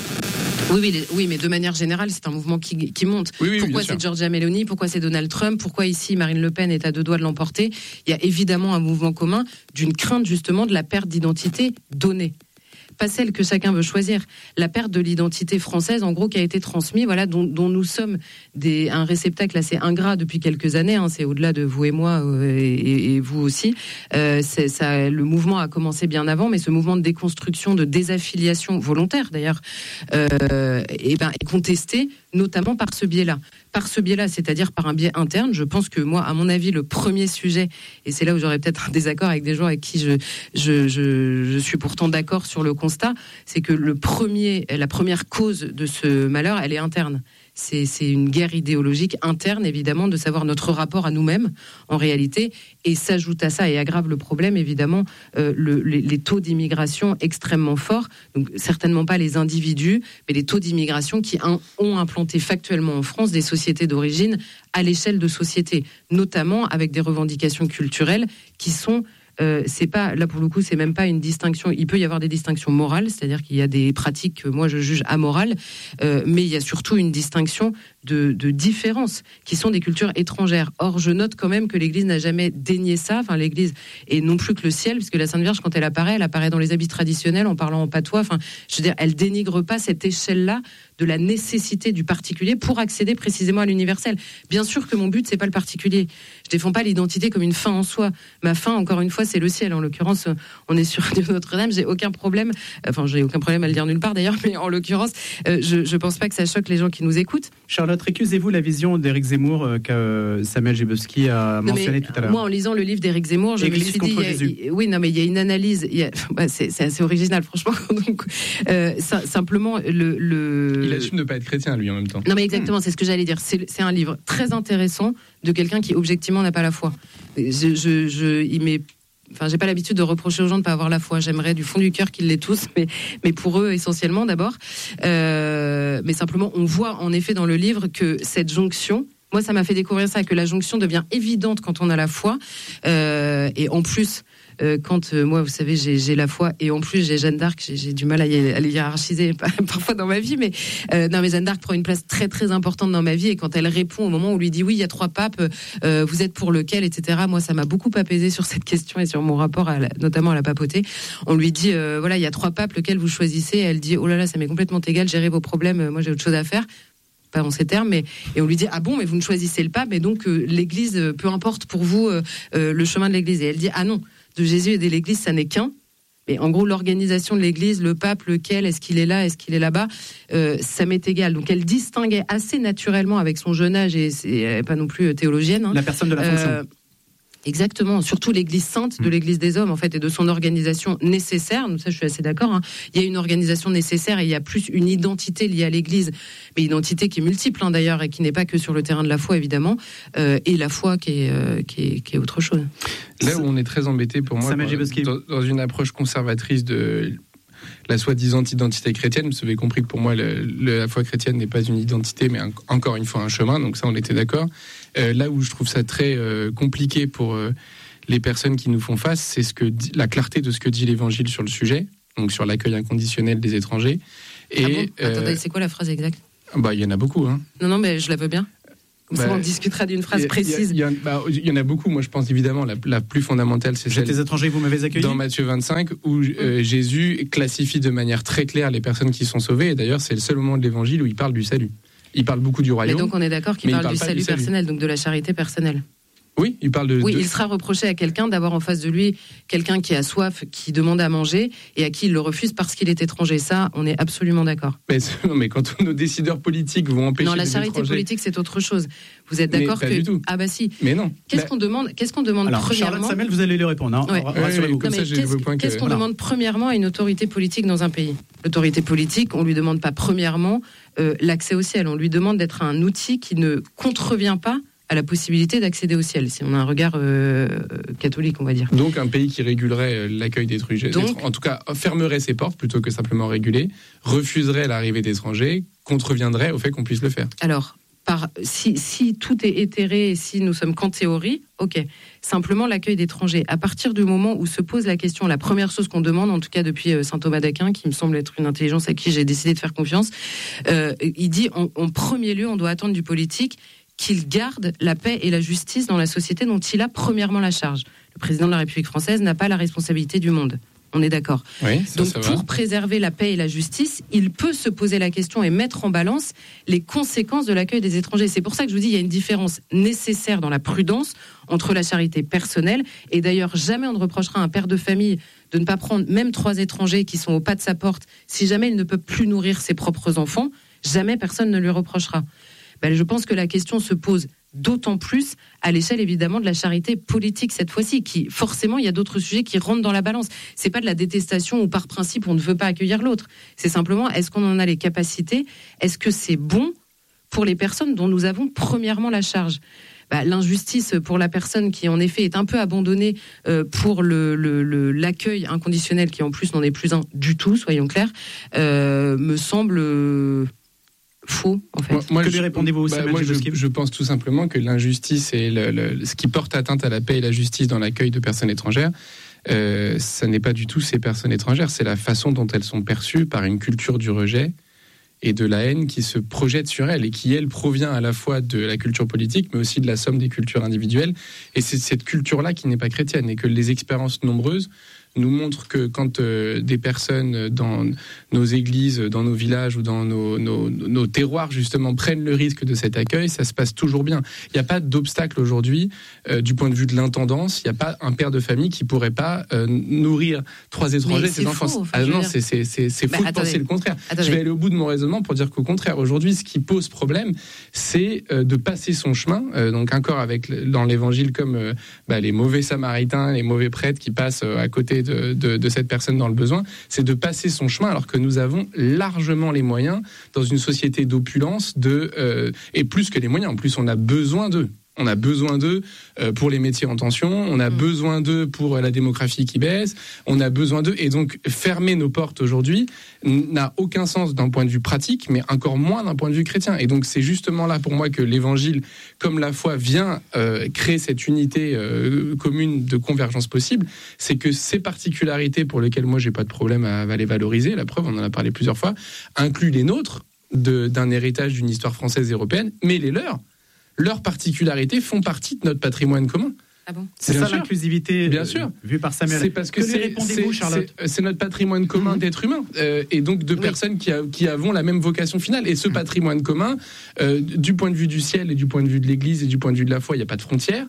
Oui, oui, les, oui, mais de manière générale, c'est un mouvement qui, qui monte. Oui, oui, pourquoi c'est Giorgia Meloni ? Pourquoi c'est Donald Trump ? Pourquoi ici Marine Le Pen est à deux doigts de l'emporter ? Il y a évidemment un mouvement commun d'une crainte justement de la perte d'identité donnée. Pas celle que chacun veut choisir. La perte de l'identité française, en gros, qui a été transmise, voilà, dont, dont nous sommes des, un réceptacle assez ingrat depuis quelques années. Hein, c'est au-delà de vous et moi euh, et, et vous aussi. Euh, c'est, ça, le mouvement a commencé bien avant, mais ce mouvement de déconstruction, de désaffiliation volontaire d'ailleurs, euh, et ben, est contesté, notamment par ce biais-là. Par ce biais-là, c'est-à-dire par un biais interne. Je pense que moi, à mon avis, le premier sujet, et c'est là où j'aurais peut-être un désaccord avec des gens avec qui je, je, je, je suis pourtant d'accord sur le constat, c'est que le premier, la première cause de ce malheur, elle est interne. C'est, c'est une guerre idéologique interne, évidemment, de savoir notre rapport à nous-mêmes, en réalité, et s'ajoute à ça et aggrave le problème, évidemment, euh, le, les, les taux d'immigration extrêmement forts, donc certainement pas les individus, mais les taux d'immigration qui un, ont implanté factuellement en France des sociétés d'origine à l'échelle de sociétés, notamment avec des revendications culturelles qui sont... Euh, c'est pas, là pour le coup, c'est même pas une distinction. Il peut y avoir des distinctions morales, c'est-à-dire qu'il y a des pratiques que moi je juge amorales, euh, mais il y a surtout une distinction de, de différences qui sont des cultures étrangères. Or, je note quand même que l'Église n'a jamais dénié ça, enfin l'Église, et non plus que le ciel, puisque la Sainte Vierge, quand elle apparaît, elle apparaît dans les habits traditionnels en parlant en patois. Enfin, je veux dire, elle dénigre pas cette échelle-là de la nécessité du particulier pour accéder précisément à l'universel. Bien sûr que mon but, c'est pas le particulier. Je défends pas l'identité comme une fin en soi. Ma fin, encore une fois, c'est le ciel. En l'occurrence, on est sur Notre-Dame. J'ai aucun problème. Enfin, j'ai aucun problème à le dire nulle part d'ailleurs, mais en l'occurrence, euh, je, je pense pas que ça choque les gens qui nous écoutent. Charlotte, récusez-vous la vision d'Éric Zemmour euh, que Samuel Gibowski a mentionné tout à l'heure. Moi, en lisant le livre d'Éric Zemmour, je Église me suis contre dit, il y a, oui, non, mais il y a une analyse. Il y a, bah, c'est, c'est assez original, franchement. Donc, euh, ça, simplement, le, le. Il assume de pas être chrétien, lui, en même temps. Non, mais exactement, c'est ce que j'allais dire. C'est, c'est un livre très intéressant de quelqu'un qui, objectivement, n'a pas la foi. Je, je, je, il m'est Enfin, j'ai pas l'habitude de reprocher aux gens de pas avoir la foi. J'aimerais du fond du cœur qu'ils l'aient tous, mais, mais pour eux essentiellement d'abord. Euh, mais simplement, on voit en effet dans le livre que cette jonction, moi, ça m'a fait découvrir ça, que la jonction devient évidente quand on a la foi. Euh, et en plus, euh, quand euh, moi, vous savez, j'ai, j'ai la foi, et en plus j'ai Jeanne d'Arc, j'ai, j'ai du mal à, y, à les hiérarchiser parfois dans ma vie, mais euh, non, mais Jeanne d'Arc prend une place très très importante dans ma vie, et quand elle répond au moment où on lui dit oui, il y a trois papes, euh, vous êtes pour lequel, et cetera. Moi, ça m'a beaucoup apaisé sur cette question et sur mon rapport, à la, notamment à la papauté. On lui dit euh, voilà, il y a trois papes, lequel vous choisissez. Et elle dit oh là là, ça m'est complètement égal, gérez vos problèmes, moi j'ai autre chose à faire. Pas en ces termes, mais et on lui dit ah bon, mais vous ne choisissez le pape, et donc euh, l'Église, peu importe pour vous euh, euh, le chemin de l'Église. Et elle dit ah non, de Jésus et de l'Église, ça n'est qu'un. Mais en gros, l'organisation de l'Église, le pape, lequel, est-ce qu'il est là, est-ce qu'il est là-bas, euh, ça m'est égal. Donc elle distinguait assez naturellement avec son jeune âge, et c'est pas non plus théologienne. Hein, la personne de la fonction. Euh, Exactement, surtout l'Église sainte de l'Église des hommes, en fait, et de son organisation nécessaire. Donc ça, je suis assez d'accord. Hein. Il y a une organisation nécessaire et il y a plus une identité liée à l'Église, mais identité qui est multiple hein, d'ailleurs et qui n'est pas que sur le terrain de la foi évidemment, euh, et la foi qui est, euh, qui est qui est autre chose. Là où on est très embêté pour moi, dans, dans une approche conservatrice de la soi-disant identité chrétienne, vous avez compris que pour moi le, le, la foi chrétienne n'est pas une identité mais un, encore une fois un chemin, donc ça on était d'accord. Euh, là où je trouve ça très euh, compliqué pour euh, les personnes qui nous font face, c'est ce que dit, la clarté de ce que dit l'Évangile sur le sujet, donc sur l'accueil inconditionnel des étrangers. Et, ah bon euh, Attendez, c'est quoi la phrase exacte? Bah il y en a beaucoup. Hein. Non non mais je la veux bien. Comme bah, ça, on discutera d'une phrase y a, précise. Il y, y, bah, y en a beaucoup. Moi, je pense évidemment la, la plus fondamentale, c'est celle des étrangers, vous m'avez accueilli dans Matthieu vingt-cinq, où euh, Jésus classifie de manière très claire les personnes qui sont sauvées. Et d'ailleurs, c'est le seul moment de l'Évangile où il parle du salut. Il parle beaucoup du royaume. Mais donc, on est d'accord qu'il parle, parle du salut, du salut personnel, donc de la charité personnelle. Oui, il parle de. Oui, de... il sera reproché à quelqu'un d'avoir en face de lui quelqu'un qui a soif, qui demande à manger et à qui il le refuse parce qu'il est étranger. Ça, on est absolument d'accord. Mais, mais quand nos décideurs politiques vont empêcher. Non, la les charité étrangers... politique, c'est autre chose. Vous êtes d'accord mais pas que du tout. Ah bah si. Mais non. Qu'est-ce la... qu'on demande Qu'est-ce qu'on demande Alors, premièrement Charlotte Samuel, vous allez lui répondre. Hein. Ouais. Rassurez-vous. Ouais, comme non, ça, qu'est-ce, que... qu'est-ce qu'on voilà. demande premièrement à une autorité politique dans un pays? L'autorité politique, on lui demande pas premièrement euh, l'accès au ciel. On lui demande d'être un outil qui ne contrevient pas à la possibilité d'accéder au ciel, si on a un regard euh, catholique, on va dire. Donc un pays qui régulerait l'accueil d'étrangers, Donc, en tout cas fermerait ses portes plutôt que simplement réguler, refuserait l'arrivée d'étrangers, contreviendrait au fait qu'on puisse le faire. Alors, par, si, si tout est éthéré et si nous sommes qu'en théorie, ok. Simplement l'accueil d'étrangers. À partir du moment où se pose la question, la première chose qu'on demande, en tout cas depuis saint Thomas d'Aquin, qui me semble être une intelligence à qui j'ai décidé de faire confiance, euh, il dit en, en premier lieu, on doit attendre du politique qu'il garde la paix et la justice dans la société dont il a premièrement la charge. Le président de la République française n'a pas la responsabilité du monde. On est d'accord. Oui, ça, Donc ça pour va. préserver la paix et la justice, il peut se poser la question et mettre en balance les conséquences de l'accueil des étrangers. C'est pour ça que je vous dis, il y a une différence nécessaire dans la prudence entre la charité personnelle, et d'ailleurs jamais on ne reprochera à un père de famille de ne pas prendre même trois étrangers qui sont au pas de sa porte, si jamais il ne peut plus nourrir ses propres enfants, jamais personne ne lui reprochera. Ben, je pense que la question se pose d'autant plus à l'échelle évidemment de la charité politique cette fois-ci, qui forcément il y a d'autres sujets qui rentrent dans la balance. C'est pas de la détestation où par principe on ne veut pas accueillir l'autre. C'est simplement est-ce qu'on en a les capacités, est-ce que c'est bon pour les personnes dont nous avons premièrement la charge. Bah, l'injustice pour la personne qui en effet est un peu abandonnée euh, pour le, le, le, l'accueil inconditionnel qui en plus n'en est plus un du tout, soyons clairs, euh, me semble... Euh, faux, en fait. Moi, moi, que je, lui répondez-vous, bah, moi, je, je pense tout simplement que l'injustice et le, le, ce qui porte atteinte à la paix et la justice dans l'accueil de personnes étrangères, euh, ça n'est pas du tout ces personnes étrangères, c'est la façon dont elles sont perçues par une culture du rejet et de la haine qui se projette sur elles et qui, elle, provient à la fois de la culture politique, mais aussi de la somme des cultures individuelles. Et c'est cette culture-là qui n'est pas chrétienne, et que les expériences nombreuses nous montrent que quand euh, des personnes dans nos églises, dans nos villages ou dans nos, nos, nos terroirs justement prennent le risque de cet accueil, ça se passe toujours bien. Il n'y a pas d'obstacle aujourd'hui euh, du point de vue de l'intendance. Il n'y a pas un père de famille qui pourrait pas euh, nourrir trois étrangers, ses enfants. Faux, ah non, c'est, c'est, c'est, c'est bah, faux de attendez, penser le contraire. Attendez. Je vais aller au bout de mon raisonnement pour dire qu'au contraire, aujourd'hui, ce qui pose problème, c'est euh, de passer son chemin. Euh, donc encore avec dans l'Évangile comme euh, bah, les mauvais Samaritains, les mauvais prêtres qui passent euh, à côté De, de, de cette personne dans le besoin, c'est de passer son chemin alors que nous avons largement les moyens dans une société d'opulence de, euh, et plus que les moyens, en plus on a besoin d'eux. On a besoin d'eux pour les métiers en tension, on a mmh. besoin d'eux pour la démographie qui baisse, on a besoin d'eux. Et donc, fermer nos portes aujourd'hui n'a aucun sens d'un point de vue pratique, mais encore moins d'un point de vue chrétien. Et donc, c'est justement là pour moi que l'Évangile, comme la foi, vient euh, créer cette unité euh, commune de convergence possible. C'est que ces particularités pour lesquelles moi, j'ai pas de problème à, à les valoriser, la preuve, on en a parlé plusieurs fois, incluent les nôtres de, d'un héritage d'une histoire française et européenne, mais les leurs. Leurs particularités font partie de notre patrimoine commun. Ah bon ? C'est Bien ça sûr. l'inclusivité Bien sûr. vue par Samuel. C'est parce que, que c'est, lui répondez-vous, c'est, Charlotte c'est, c'est notre patrimoine commun mmh. d'être humain euh, et donc de oui. personnes qui, a, qui avons la même vocation finale. Et ce mmh. patrimoine commun, euh, du point de vue du ciel et du point de vue de l'Église et du point de vue de la foi, il n'y a pas de frontières.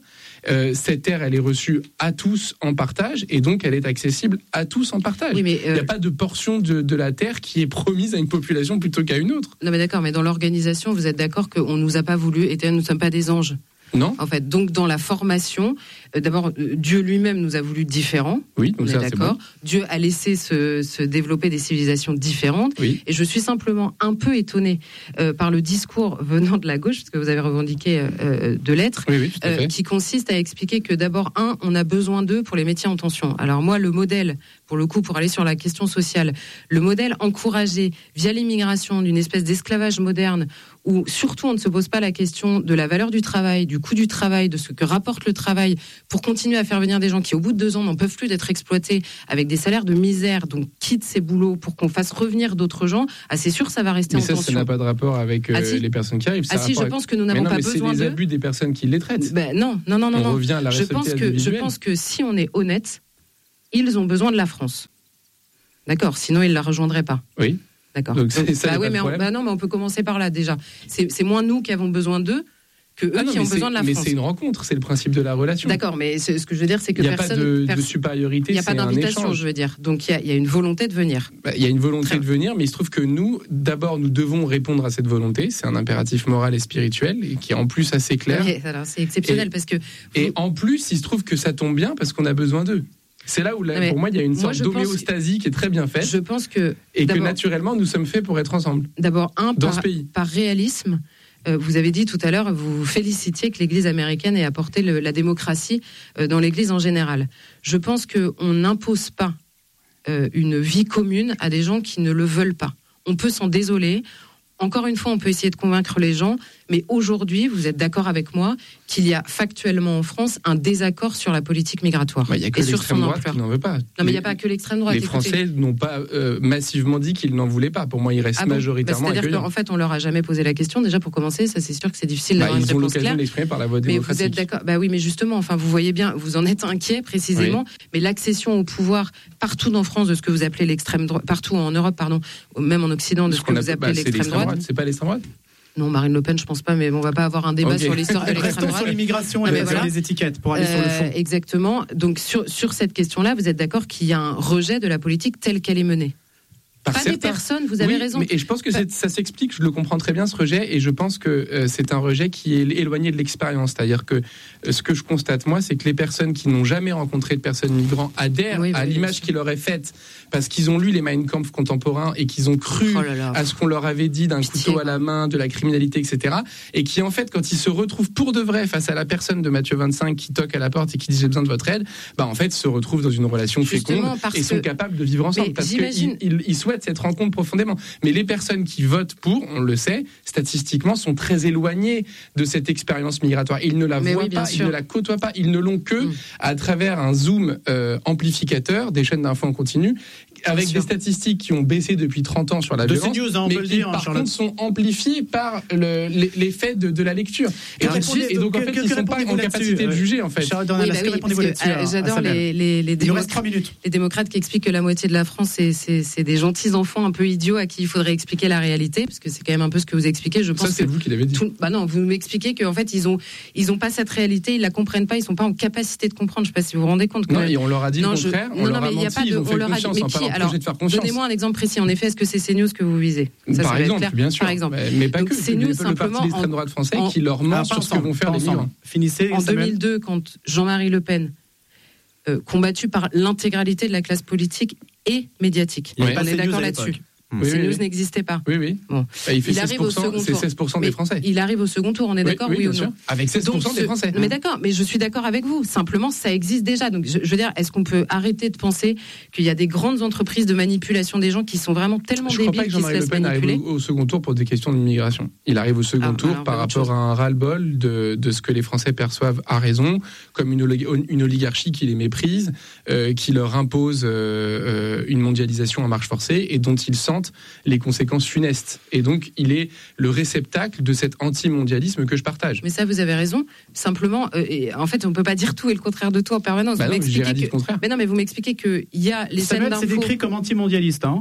euh, cette terre, elle est reçue à tous en partage, et donc elle est accessible à tous en partage. Oui, mais, euh... il n'y a pas de portion de, de la terre qui est promise à une population plutôt qu'à une autre. Non mais d'accord, mais dans l'organisation, vous êtes d'accord qu'on ne nous a pas voulu, et nous ne sommes pas des anges. Non. En fait, donc dans la formation, euh, d'abord, euh, Dieu lui-même nous a voulu différents. Oui, donc on ça, est d'accord. C'est bon. Dieu a laissé se, se développer des civilisations différentes. Oui. Et je suis simplement un peu étonnée euh, par le discours venant de la gauche, parce que vous avez revendiqué euh, de l'être, oui, oui, euh, qui consiste à expliquer que d'abord, un, on a besoin d'eux pour les métiers en tension. Alors moi, le modèle, pour le coup, pour aller sur la question sociale, le modèle encouragé via l'immigration d'une espèce d'esclavage moderne, où surtout on ne se pose pas la question de la valeur du travail, du coût du travail, de ce que rapporte le travail, pour continuer à faire venir des gens qui, au bout de deux ans, n'en peuvent plus d'être exploités avec des salaires de misère, donc quittent ces boulots pour qu'on fasse revenir d'autres gens, ah, c'est sûr ça va rester mais en ça, tension. Ça n'a pas de rapport avec euh, ah, si. les personnes qui arrivent. Ah si, je avec... pense que nous n'avons mais non, pas mais besoin c'est d'eux. les abus des personnes qui les traitent. Ben, non, non, non, non. On non. revient à la je pense que Je pense que si on est honnête, ils ont besoin de la France. D'accord, sinon ils ne la rejoindraient pas. Oui. D'accord. Donc, c'est, ça, bah oui, mais on, bah non, mais on peut commencer par là déjà. C'est, c'est moins nous qui avons besoin d'eux que eux ah non, qui ont besoin de la mais France. Mais c'est une rencontre, c'est le principe de la relation. D'accord, mais ce, ce que je veux dire, c'est que il n'y a personne, pas de, pers- de supériorité. Il n'y a pas d'invitation, un je veux dire. Donc il y a, il y a une volonté de venir. Bah, il y a une volonté Très de venir, mais il se trouve que nous, d'abord, nous devons répondre à cette volonté. C'est un impératif moral et spirituel, et qui est en plus assez clair. Oui, alors c'est exceptionnel et, parce que. Et vous... en plus, il se trouve que ça tombe bien parce qu'on a besoin d'eux. C'est là où, là, non, pour moi, il y a une sorte d'homéostasie que... qui est très bien faite. Je pense que. Et que naturellement, nous sommes faits pour être ensemble. D'abord, un, dans par, ce pays. par réalisme. Euh, vous avez dit tout à l'heure, vous félicitiez que l'Église américaine ait apporté le, la démocratie euh, dans l'Église en général. Je pense qu'on n'impose pas euh, une vie commune à des gens qui ne le veulent pas. On peut s'en désoler. Encore une fois, on peut essayer de convaincre les gens, mais aujourd'hui, vous êtes d'accord avec moi qu'il y a factuellement en France un désaccord sur la politique migratoire. Bah, il n'y a que et sur l'extrême son droite ampleur. qui n'en veut pas. Non, mais il n'y a pas que l'extrême droite. Les Français écoutez. n'ont pas euh, massivement dit qu'ils n'en voulaient pas. Pour moi, ils restent ah bon majoritairement bah, c'est-à-dire accueillants. qu'en fait, on leur a jamais posé la question. Déjà, pour commencer, ça c'est sûr que c'est difficile d'avoir bah, une réponse claire. Ils ont l'occasion de l'exprimer par la voie démocratique. Mais vous êtes d'accord. Bah oui, mais justement, enfin, vous voyez bien, vous en êtes inquiet précisément. Oui. Mais l'accession au pouvoir partout en France de ce que vous appelez l'extrême droite, partout en Europe, pardon, même en Occident de ce, ce que vous appelez bah, l'extrême droite. droite. C'est pas l'extrême droite. Non, Marine Le Pen, je pense pas, mais bon, on va pas avoir un débat okay. sur l'histoire de l'extrême droite. Sur l'immigration et voilà. les étiquettes pour aller euh, sur le fond. Exactement. Donc sur sur cette question-là, vous êtes d'accord qu'il y a un rejet de la politique telle qu'elle est menée. Par pas certains. Des personnes, vous avez oui, raison. Mais, et je pense que c'est, ça s'explique, je le comprends très bien ce rejet, et je pense que euh, c'est un rejet qui est éloigné de l'expérience. C'est-à-dire que euh, ce que je constate, moi, c'est que les personnes qui n'ont jamais rencontré de personnes migrantes adhèrent oui, à oui, l'image qui leur est faite parce qu'ils ont lu les Mein Kampf contemporains et qu'ils ont cru oh là là. à ce qu'on leur avait dit d'un Pitié. couteau à la main, de la criminalité, et cetera. Et qui, en fait, quand ils se retrouvent pour de vrai face à la personne de Matthieu vingt-cinq qui toque à la porte et qui dit j'ai besoin de votre aide, bah en fait, se retrouvent dans une relation Justement, féconde et sont que... capables de vivre ensemble. Mais parce qu'ils ils, ils souhaitent cette rencontre profondément. Mais les personnes qui votent pour, on le sait, statistiquement, sont très éloignées de cette expérience migratoire. Ils ne la Mais voient oui, pas, sûr. ils ne la côtoient pas, ils ne l'ont que mmh. à travers un zoom euh, amplificateur des chaînes d'infos en continu, avec bien des sûr. statistiques qui ont baissé depuis trente ans sur la de violence, news, hein, on mais peut qui, le dire, par Charlotte. contre, sont amplifiés par le, l'effet de, de la lecture. Et, et, donc, et donc, en fait, ils ne sont pas en capacité de juger, en fait. Charlotte Dornel, oui, bah oui, que, euh, j'adore les, les, les, démocrates, les démocrates qui expliquent que la moitié de la France, c'est, c'est, c'est des gentils enfants un peu idiots à qui il faudrait expliquer la réalité, parce que c'est quand même un peu ce que vous expliquez. Je pense Ça, c'est que vous qui l'avez dit. Tout, bah non, vous m'expliquez qu'en fait, ils ont, ils ont pas cette réalité, ils la comprennent pas, ils sont pas en capacité de comprendre. Je sais pas si vous vous rendez compte. Non, et on leur a dit le contraire. On leur a menti, ils ont fait confiance, on n'a pas l'empêché de faire confiance. Donnez-moi un exemple précis. En effet, est-ce que c'est CNews que vous visez? Ça, Par exemple, bien sûr. Par exemple. Mais, mais pas Donc, que. CNews, c'est le parti d'extrême droite français qui leur ment sur ce que vont faire les migrants. Finissez. En deux mille deux, quand Jean-Marie Le Pen, euh, combattu par l'intégralité de la classe politique et médiatique, on est d'accord là-dessus. Oui, CNews oui, oui. n'existait pas. Oui, oui. Bon. Bah, il fait il arrive au second tour. C'est seize pour cent des Français. Il arrive au second tour, on est d'accord, oui, oui, oui ou non? Avec seize pour cent Donc, des Français. Mais d'accord, mais je suis d'accord avec vous. Simplement, ça existe déjà. Donc, je, je veux dire, est-ce qu'on peut arrêter de penser qu'il y a des grandes entreprises de manipulation des gens qui sont vraiment tellement je débiles qu'ils se laissent manipuler? Je crois pas que Jean-Marie Le Pen arrive au, au second tour pour des questions d'immigration. Il arrive au second ah, tour alors, par rapport chose. à un ras-le-bol de, de ce que les Français perçoivent à raison comme une, une oligarchie qui les méprise, euh, qui leur impose euh, une mondialisation à marche forcée et dont ils sentent les conséquences funestes. Et donc, il est le réceptacle de cet anti-mondialisme que je partage. Mais ça, vous avez raison. Simplement, euh, et en fait, on ne peut pas dire tout et le contraire de tout en permanence. Bah vous non, m'expliquez que... le contraire. Mais non, mais vous m'expliquez qu'il y a les Samuel, scènes d'infos... c'est décrit comme anti-mondialiste, hein?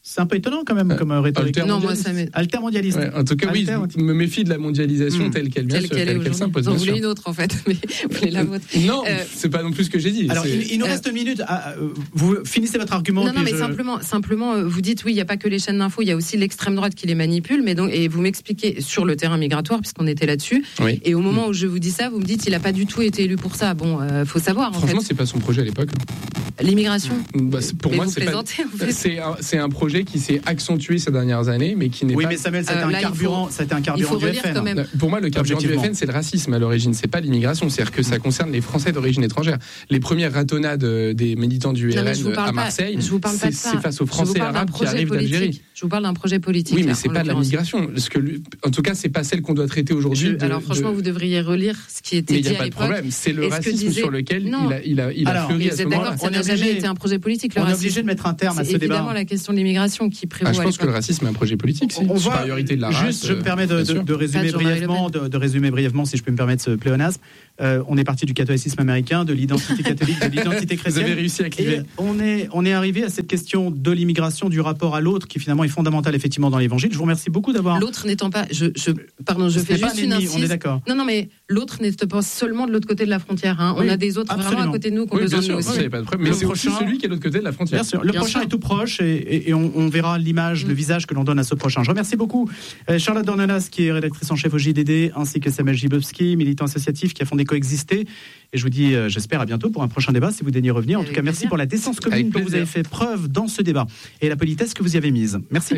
C'est un peu étonnant quand même euh, comme rhétorique. Non, moi ça m'est... Altermondialiste. Ouais, en tout cas, Alter... oui, je me méfie de la mondialisation mmh. telle qu'elle vient, telle qu'elle, telle qu'elle s'impose. Vous voulez une autre en fait, mais vous voulez la vôtre. Non, euh... c'est pas non plus ce que j'ai dit. Alors, il, il nous reste une minute. À, euh, vous finissez votre argument. Non, non, mais je... simplement, simplement, vous dites oui, il n'y a pas que les chaînes d'infos, il y a aussi l'extrême droite qui les manipule, mais donc et vous m'expliquez sur le terrain migratoire puisqu'on était là-dessus. Oui. Et au moment mmh. où je vous dis ça, vous me dites il n'a pas du tout été élu pour ça. Bon, euh, faut savoir. Franchement, en fait. c'est pas son projet à l'époque. L'immigration. Bah, pour mais moi, vous c'est pas. En fait. C'est un, c'est un projet qui s'est accentué ces dernières années, mais qui n'est oui, pas. Oui, mais Samuel, c'était euh, un carburant, faut... c'était un carburant du F N. Pour moi, le carburant du F N, c'est le racisme à l'origine, c'est pas l'immigration. C'est-à-dire que ça concerne les Français d'origine étrangère. Les premières ratonnades des militants du R N à Marseille, c'est, c'est face aux Français arabes qui arrivent d'Algérie. Je vous parle d'un projet politique. Oui, mais c'est pas de la migration. Parce que, en tout cas, c'est pas celle qu'on doit traiter aujourd'hui. Alors, franchement, vous devriez relire ce qui était dit à l'époque. Mais il n'y a pas de problème. C'est le racisme sur lequel il a fleuri à ce moment-là. Ça n'a jamais été un projet politique. On est obligé de mettre un terme à ce débat. C'est évidemment la question de l'immigration qui prévaut. Je pense que le racisme est un projet politique. On voit. De la race, juste, je me permets de, de, de résumer brièvement, de, de résumer brièvement, si je peux me permettre ce pléonasme. Euh, on est parti du catholicisme américain, de l'identité catholique, de l'identité chrétienne. Vous avez réussi à cliver. On est, on est arrivé à cette question de l'immigration, du rapport à l'autre, qui finalement est fondamental effectivement dans l'Évangile. Je vous remercie beaucoup d'avoir. L'autre n'étant pas, je, je pardon, je fais juste une incise. On est d'accord. Non, non, mais l'autre n'était pas seulement de l'autre côté de la frontière. Hein. Oui, on a des autres absolument. vraiment à côté de nous qui ont oui, besoin sûr, de nous aussi. Oui, pas de problème. Mais c'est aussi celui qui est de l'autre côté de la frontière. Bien sûr. Le bien prochain sûr. Est tout proche et, et, et on, on verra l'image, mmh. le visage que l'on donne à ce prochain. Je remercie beaucoup euh, Charlotte Dornelas, qui est rédactrice en chef au J D D, ainsi que Samuel Gibowski, militant associatif qui a fondé Coexister. Et je vous dis, euh, j'espère à bientôt pour un prochain débat, si vous daignez revenir. En Avec tout cas, plaisir. Merci pour la décence commune dont vous avez fait preuve dans ce débat et la politesse que vous y avez mise. Merci.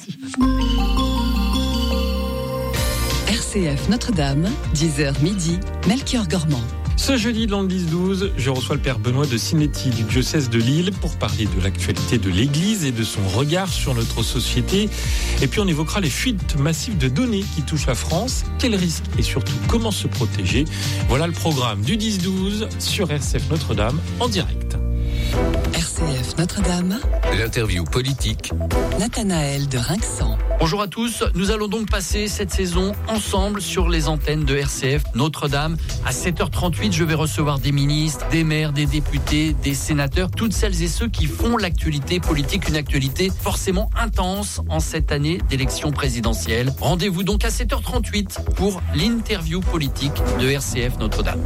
R C F Notre-Dame, dix heures midi, Melchior Gormand. Ce jeudi dans le dix douze, je reçois le père Benoît de Sinetti du diocèse de Lille pour parler de l'actualité de l'Église et de son regard sur notre société. Et puis on évoquera les fuites massives de données qui touchent la France, quels risques et surtout comment se protéger. Voilà le programme du dix douze sur R C F Notre-Dame en direct. R C F Notre-Dame. L'interview politique. Nathanaël de Rinxan. Bonjour à tous, nous allons donc passer cette saison ensemble sur les antennes de R C F Notre-Dame. À sept heures trente-huit, je vais recevoir des ministres, des maires, des députés, des sénateurs, toutes celles et ceux qui font l'actualité politique, une actualité forcément intense en cette année d'élection présidentielle. Rendez-vous donc à sept heures trente-huit pour l'interview politique de R C F Notre-Dame.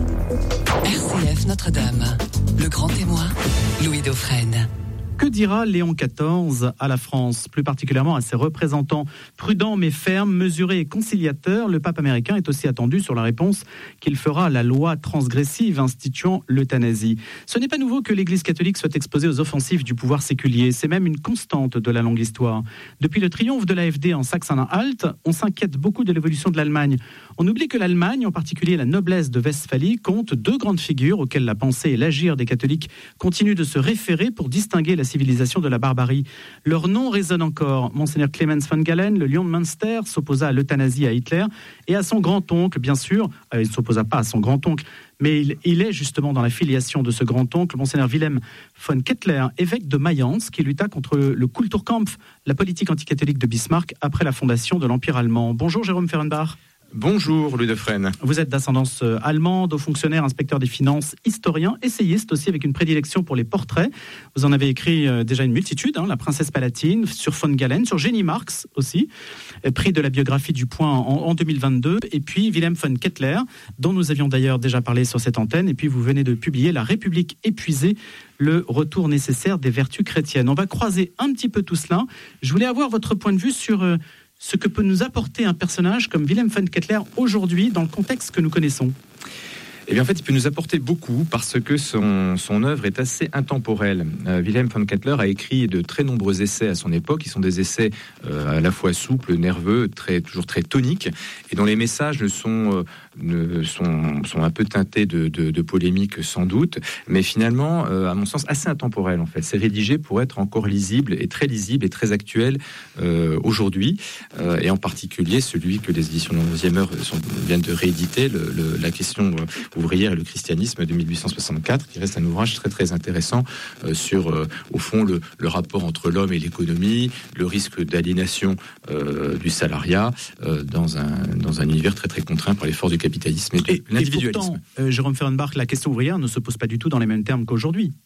R C F Notre-Dame, le grand témoin, Louis Dauphren. Que dira Léon quatorze à la France, plus particulièrement à ses représentants? Prudent mais ferme, mesuré et conciliateur, le pape américain est aussi attendu sur la réponse qu'il fera à la loi transgressive instituant l'euthanasie. Ce n'est pas nouveau que l'Église catholique soit exposée aux offensives du pouvoir séculier, c'est même une constante de la longue histoire. Depuis le triomphe de l'A F D en Saxe-Anhalt, on s'inquiète beaucoup de l'évolution de l'Allemagne. On oublie que l'Allemagne, en particulier la noblesse de Westphalie, compte deux grandes figures auxquelles la pensée et l'agir des catholiques continuent de se référer pour distinguer la civilisation de la barbarie. Leur nom résonne encore. Monseigneur Clemens von Galen, le lion de Münster, s'opposa à l'euthanasie à Hitler et à son grand-oncle, bien sûr. Euh, il ne s'opposa pas à son grand-oncle, mais il, il est justement dans la filiation de ce grand-oncle, Monseigneur Wilhelm von Kettler, évêque de Mayence, qui lutta contre le Kulturkampf, la politique anticatholique de Bismarck, après la fondation de l'Empire allemand. Bonjour Jérôme Fehrenbach. Bonjour Louis Dauphren. Vous êtes d'ascendance allemande, haut fonctionnaire, inspecteur des finances, historien, essayiste aussi avec une prédilection pour les portraits. Vous en avez écrit euh, déjà une multitude, hein, La Princesse Palatine, sur von Galen, sur Jenny Marx aussi, euh, prix de la biographie du Point en, en deux mille vingt-deux, et puis Wilhelm von Kettler, dont nous avions d'ailleurs déjà parlé sur cette antenne, et puis vous venez de publier La République épuisée, le retour nécessaire des vertus chrétiennes. On va croiser un petit peu tout cela. Je voulais avoir votre point de vue sur... Euh, ce que peut nous apporter un personnage comme Wilhelm von Kettler aujourd'hui dans le contexte que nous connaissons. Eh bien, en fait, il peut nous apporter beaucoup parce que son, son œuvre est assez intemporelle. Euh, Wilhelm von Kettler a écrit de très nombreux essais à son époque. Ils sont des essais euh, à la fois souples, nerveux, très, toujours très toniques, et dont les messages ne sont, euh, ne, sont, sont un peu teintés de, de, de polémique sans doute, mais finalement, euh, à mon sens, assez intemporel en fait. C'est rédigé pour être encore lisible et très lisible et très actuel euh, aujourd'hui, euh, et en particulier celui que les éditions de l'onzième heure sont, viennent de rééditer, le, le, la question euh, ouvrière et le christianisme de mille huit cent soixante-quatre, qui reste un ouvrage très très intéressant euh, sur, euh, au fond, le, le rapport entre l'homme et l'économie, le risque d'aliénation euh, du salariat euh, dans, un, dans un univers très très contraint par les forces du capitalisme et de et, l'individualisme. Et pourtant, euh, Jérôme Fehrenbach, la question ouvrière ne se pose pas du tout dans les mêmes termes qu'aujourd'hui.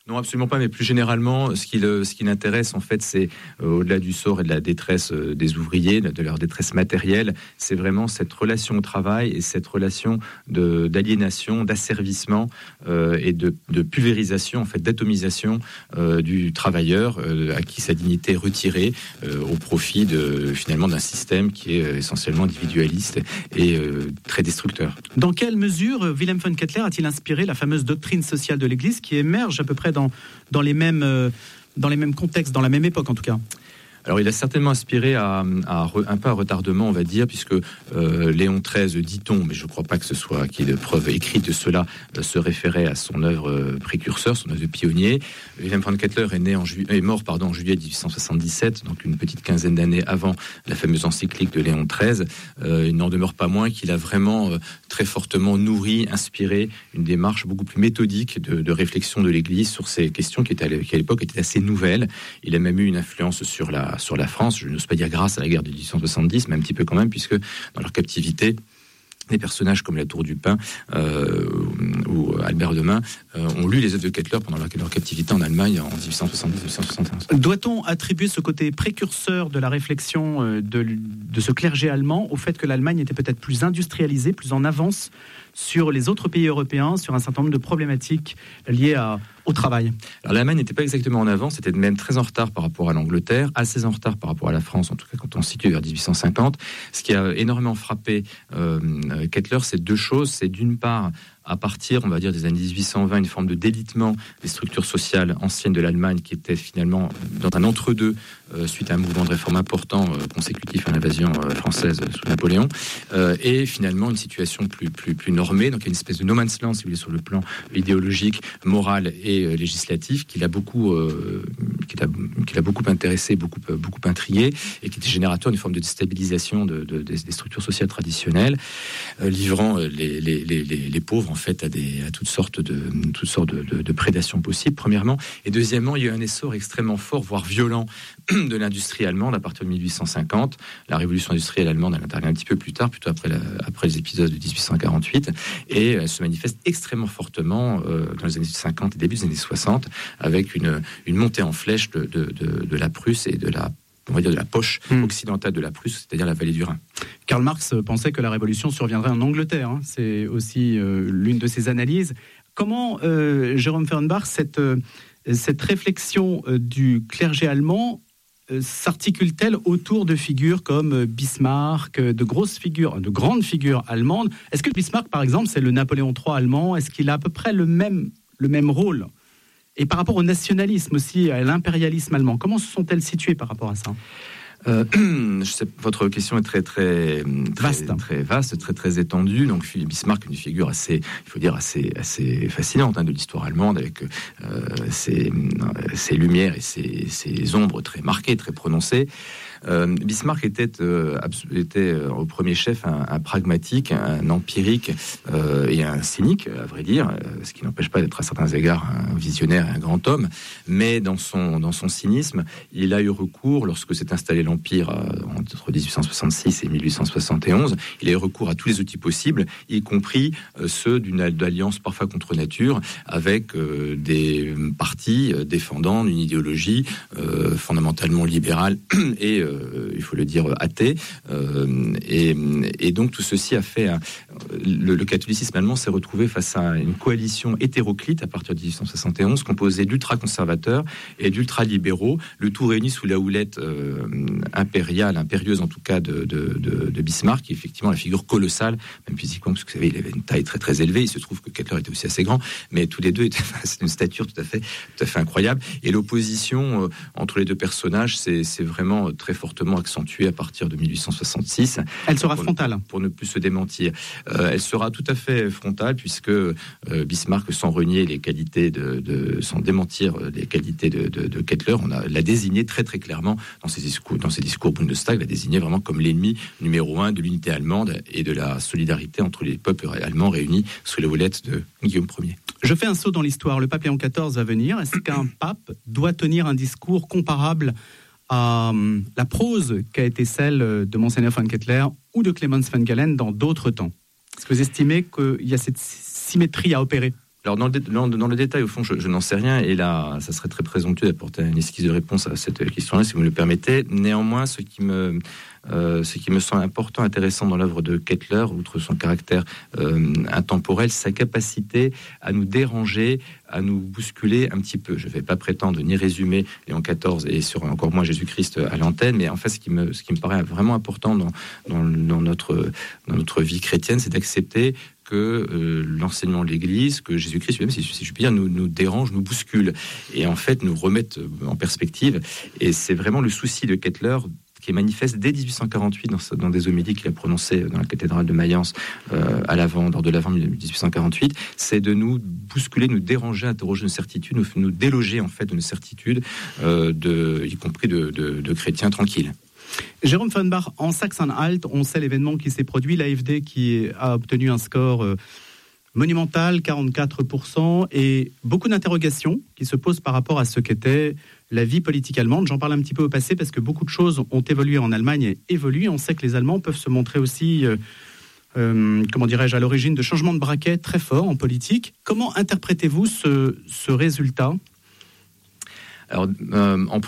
Non, absolument pas, mais plus généralement, ce qui, le, ce qui l'intéresse, en fait, c'est, euh, au-delà du sort et de la détresse euh, des ouvriers, de leur détresse matérielle, c'est vraiment cette relation au travail et cette relation de, d'aliénation, d'asservissement euh, et de, de pulvérisation, en fait, d'atomisation euh, du travailleur, euh, à qui sa dignité est retirée euh, au profit, de, finalement, d'un système qui est euh, essentiellement individualiste et euh, très destructeur. Dans quelle mesure Wilhelm von Kettler a-t-il inspiré la fameuse doctrine sociale de l'Église qui émerge à peu près dans, dans, les mêmes, euh, dans les mêmes contextes, dans la même époque en tout cas? Alors, il a certainement inspiré à, à un peu à retardement, on va dire, puisque euh, Léon treize, dit-on, mais je ne crois pas que ce soit qu'il y ait de preuves écrites de cela, euh, se référait à son œuvre euh, précurseur, son œuvre de pionnier. Wilhelm von Kettler est, né en ju- est mort pardon, en juillet dix-huit cent soixante-dix-sept, donc une petite quinzaine d'années avant la fameuse encyclique de Léon treize. Euh, il n'en demeure pas moins qu'il a vraiment euh, très fortement nourri, inspiré une démarche beaucoup plus méthodique de, de réflexion de l'Église sur ces questions qui, étaient, qui à l'époque étaient assez nouvelles. Il a même eu une influence sur la sur la France, je n'ose pas dire grâce à la guerre de dix-huit cent soixante-dix, mais un petit peu quand même, puisque dans leur captivité, des personnages comme la Tour du Pin euh, ou Albert de Main euh, ont lu les œuvres de Kettler pendant leur, leur captivité en Allemagne en dix-huit cent soixante-dix à dix-huit cent soixante et onze. Doit-on attribuer ce côté précurseur de la réflexion de, de ce clergé allemand au fait que l'Allemagne était peut-être plus industrialisée, plus en avance sur les autres pays européens, sur un certain nombre de problématiques liées à, au travail? Alors l'Allemagne n'était pas exactement en avance, c'était même très en retard par rapport à l'Angleterre, assez en retard par rapport à la France, en tout cas quand on se situe vers dix-huit cent cinquante. Ce qui a énormément frappé euh, Kettler, c'est deux choses. C'est d'une part, à partir, on va dire, des années dix-huit cent vingt, une forme de délitement des structures sociales anciennes de l'Allemagne qui était finalement dans un entre-deux euh, suite à un mouvement de réforme important euh, consécutif à l'invasion euh, française sous Napoléon, euh, et finalement une situation plus, plus, plus normée, donc il y a une espèce de no man's land, si vous voulez, sur le plan idéologique, moral et euh, législatif, qui l'a beaucoup, euh, qui l'a, qui l'a beaucoup intéressé, beaucoup, beaucoup intrigué, et qui était générateur d'une forme de déstabilisation de, de, des, des structures sociales traditionnelles, euh, livrant les, les, les, les, les pauvres en fait à, des, à toutes sortes, de, toutes sortes de, de, de prédations possibles, premièrement. Et deuxièmement, il y a eu un essor extrêmement fort, voire violent, de l'industrie allemande à partir de mille huit cent cinquante. La révolution industrielle allemande, elle intervient un petit peu plus tard, plutôt après, la, après les épisodes de dix-huit cent quarante-huit, et elle se manifeste extrêmement fortement euh, dans les années cinquante et début des années soixante, avec une, une montée en flèche de, de, de, de la Prusse et de la on va dire de la poche mmh. occidentale de la Prusse, c'est-à-dire la vallée du Rhin. Karl Marx pensait que la révolution surviendrait en Angleterre. Hein. C'est aussi euh, l'une de ses analyses. Comment, euh, Jérôme Fehrenbach, cette, euh, cette réflexion euh, du clergé allemand euh, s'articule-t-elle autour de figures comme Bismarck, de grosses figures, de grandes figures allemandes? Est-ce que Bismarck, par exemple, c'est le Napoléon trois allemand? Est-ce qu'il a à peu près le même, le même rôle? Et par rapport au nationalisme aussi, à l'impérialisme allemand, comment se sont-elles situées par rapport à ça? Euh, je sais, votre question est très très très vaste, très vaste, très très étendue. Donc Bismarck, une figure assez, il faut dire assez assez fascinante hein, de l'histoire allemande, avec euh, ses, ses lumières et ses, ses ombres très marquées, très prononcées. Euh, Bismarck était, euh, était euh, au premier chef un, un pragmatique, un empirique euh, et un cynique, à vrai dire, euh, ce qui n'empêche pas d'être à certains égards un visionnaire et un grand homme. Mais dans son, dans son cynisme, il a eu recours, lorsque s'est installé l'Empire euh, entre dix-huit cent soixante-six et mille huit cent soixante et onze, il a eu recours à tous les outils possibles, y compris euh, ceux d'une alliance parfois contre nature, avec euh, des partis euh, défendant une idéologie euh, fondamentalement libérale et euh, Euh, il faut le dire, athée. Euh, et, et donc tout ceci a fait... Un, le, le catholicisme allemand s'est retrouvé face à une coalition hétéroclite à partir de dix-huit cent soixante et onze, composée d'ultra-conservateurs et d'ultra-libéraux, le tout réuni sous la houlette euh, impériale, impérieuse en tout cas, de, de, de, de Bismarck, qui est effectivement la figure colossale, même physiquement, parce que vous savez, il avait une taille très très élevée. Il se trouve que Kettler était aussi assez grand, mais tous les deux étaient c'est une stature tout à fait, tout à fait incroyable. Et l'opposition euh, entre les deux personnages, c'est, c'est vraiment très fortement accentuée à partir de mille huit cent soixante-six. Elle sera pour, frontale. Pour ne plus se démentir. Euh, elle sera tout à fait frontale, puisque euh, Bismarck, sans renier les qualités de, de sans démentir les qualités de, de, de Kettler, on a l'a désigné très très clairement dans ses discours, dans ses discours Bundestag, l'a désigné vraiment comme l'ennemi numéro un de l'unité allemande et de la solidarité entre les peuples allemands réunis sous la houlette de Guillaume Ier. Je fais un saut dans l'histoire. Le pape Léon quatorze va venir. Est-ce qu'un pape doit tenir un discours comparable à la prose qu'a été celle de Monseigneur von Kettler ou de Clemens von Galen dans d'autres temps? Est-ce que vous estimez qu'il y a cette symétrie à opérer? Alors dans le, dé- dans, dans le détail, au fond, je, je n'en sais rien, et là, ça serait très présomptueux d'apporter une esquisse de réponse à cette question-là, si vous me le permettez. Néanmoins, ce qui me, euh, ce qui me semble important, intéressant dans l'œuvre de Kettler, outre son caractère euh, intemporel, sa capacité à nous déranger, à nous bousculer un petit peu. Je ne vais pas prétendre ni résumer Léon quatorze et sur encore moins Jésus-Christ à l'antenne, mais en fait, ce qui me, ce qui me paraît vraiment important dans, dans, dans, notre, dans notre vie chrétienne, c'est d'accepter que euh, l'enseignement de l'Église, que Jésus-Christ lui-même, si, si je puis dire, nous, nous dérange, nous bouscule, et en fait nous remettent en perspective. Et c'est vraiment le souci de Kettler qui est manifeste dès dix-huit cent quarante-huit dans, dans des homélies qu'il a prononcées dans la cathédrale de Mayence euh, à l'avant, lors de l'avant dix-huit cent quarante-huit, c'est de nous bousculer, nous déranger, interroger nos certitudes, nous, nous déloger en fait de nos certitudes, euh, de, y compris de, de, de chrétiens tranquilles. Jérôme Fenbach, en Saxe-Anhalt, on sait l'événement qui s'est produit, l'A F D qui a obtenu un score euh, monumental, quarante-quatre pour cent, et beaucoup d'interrogations qui se posent par rapport à ce qu'était la vie politique allemande. J'en parle un petit peu au passé parce que beaucoup de choses ont évolué en Allemagne et évoluent. On sait que les Allemands peuvent se montrer aussi, euh, euh, comment dirais-je, à l'origine de changements de braquet très forts en politique. Comment interprétez-vous ce, ce résultat ? Alors, euh, en,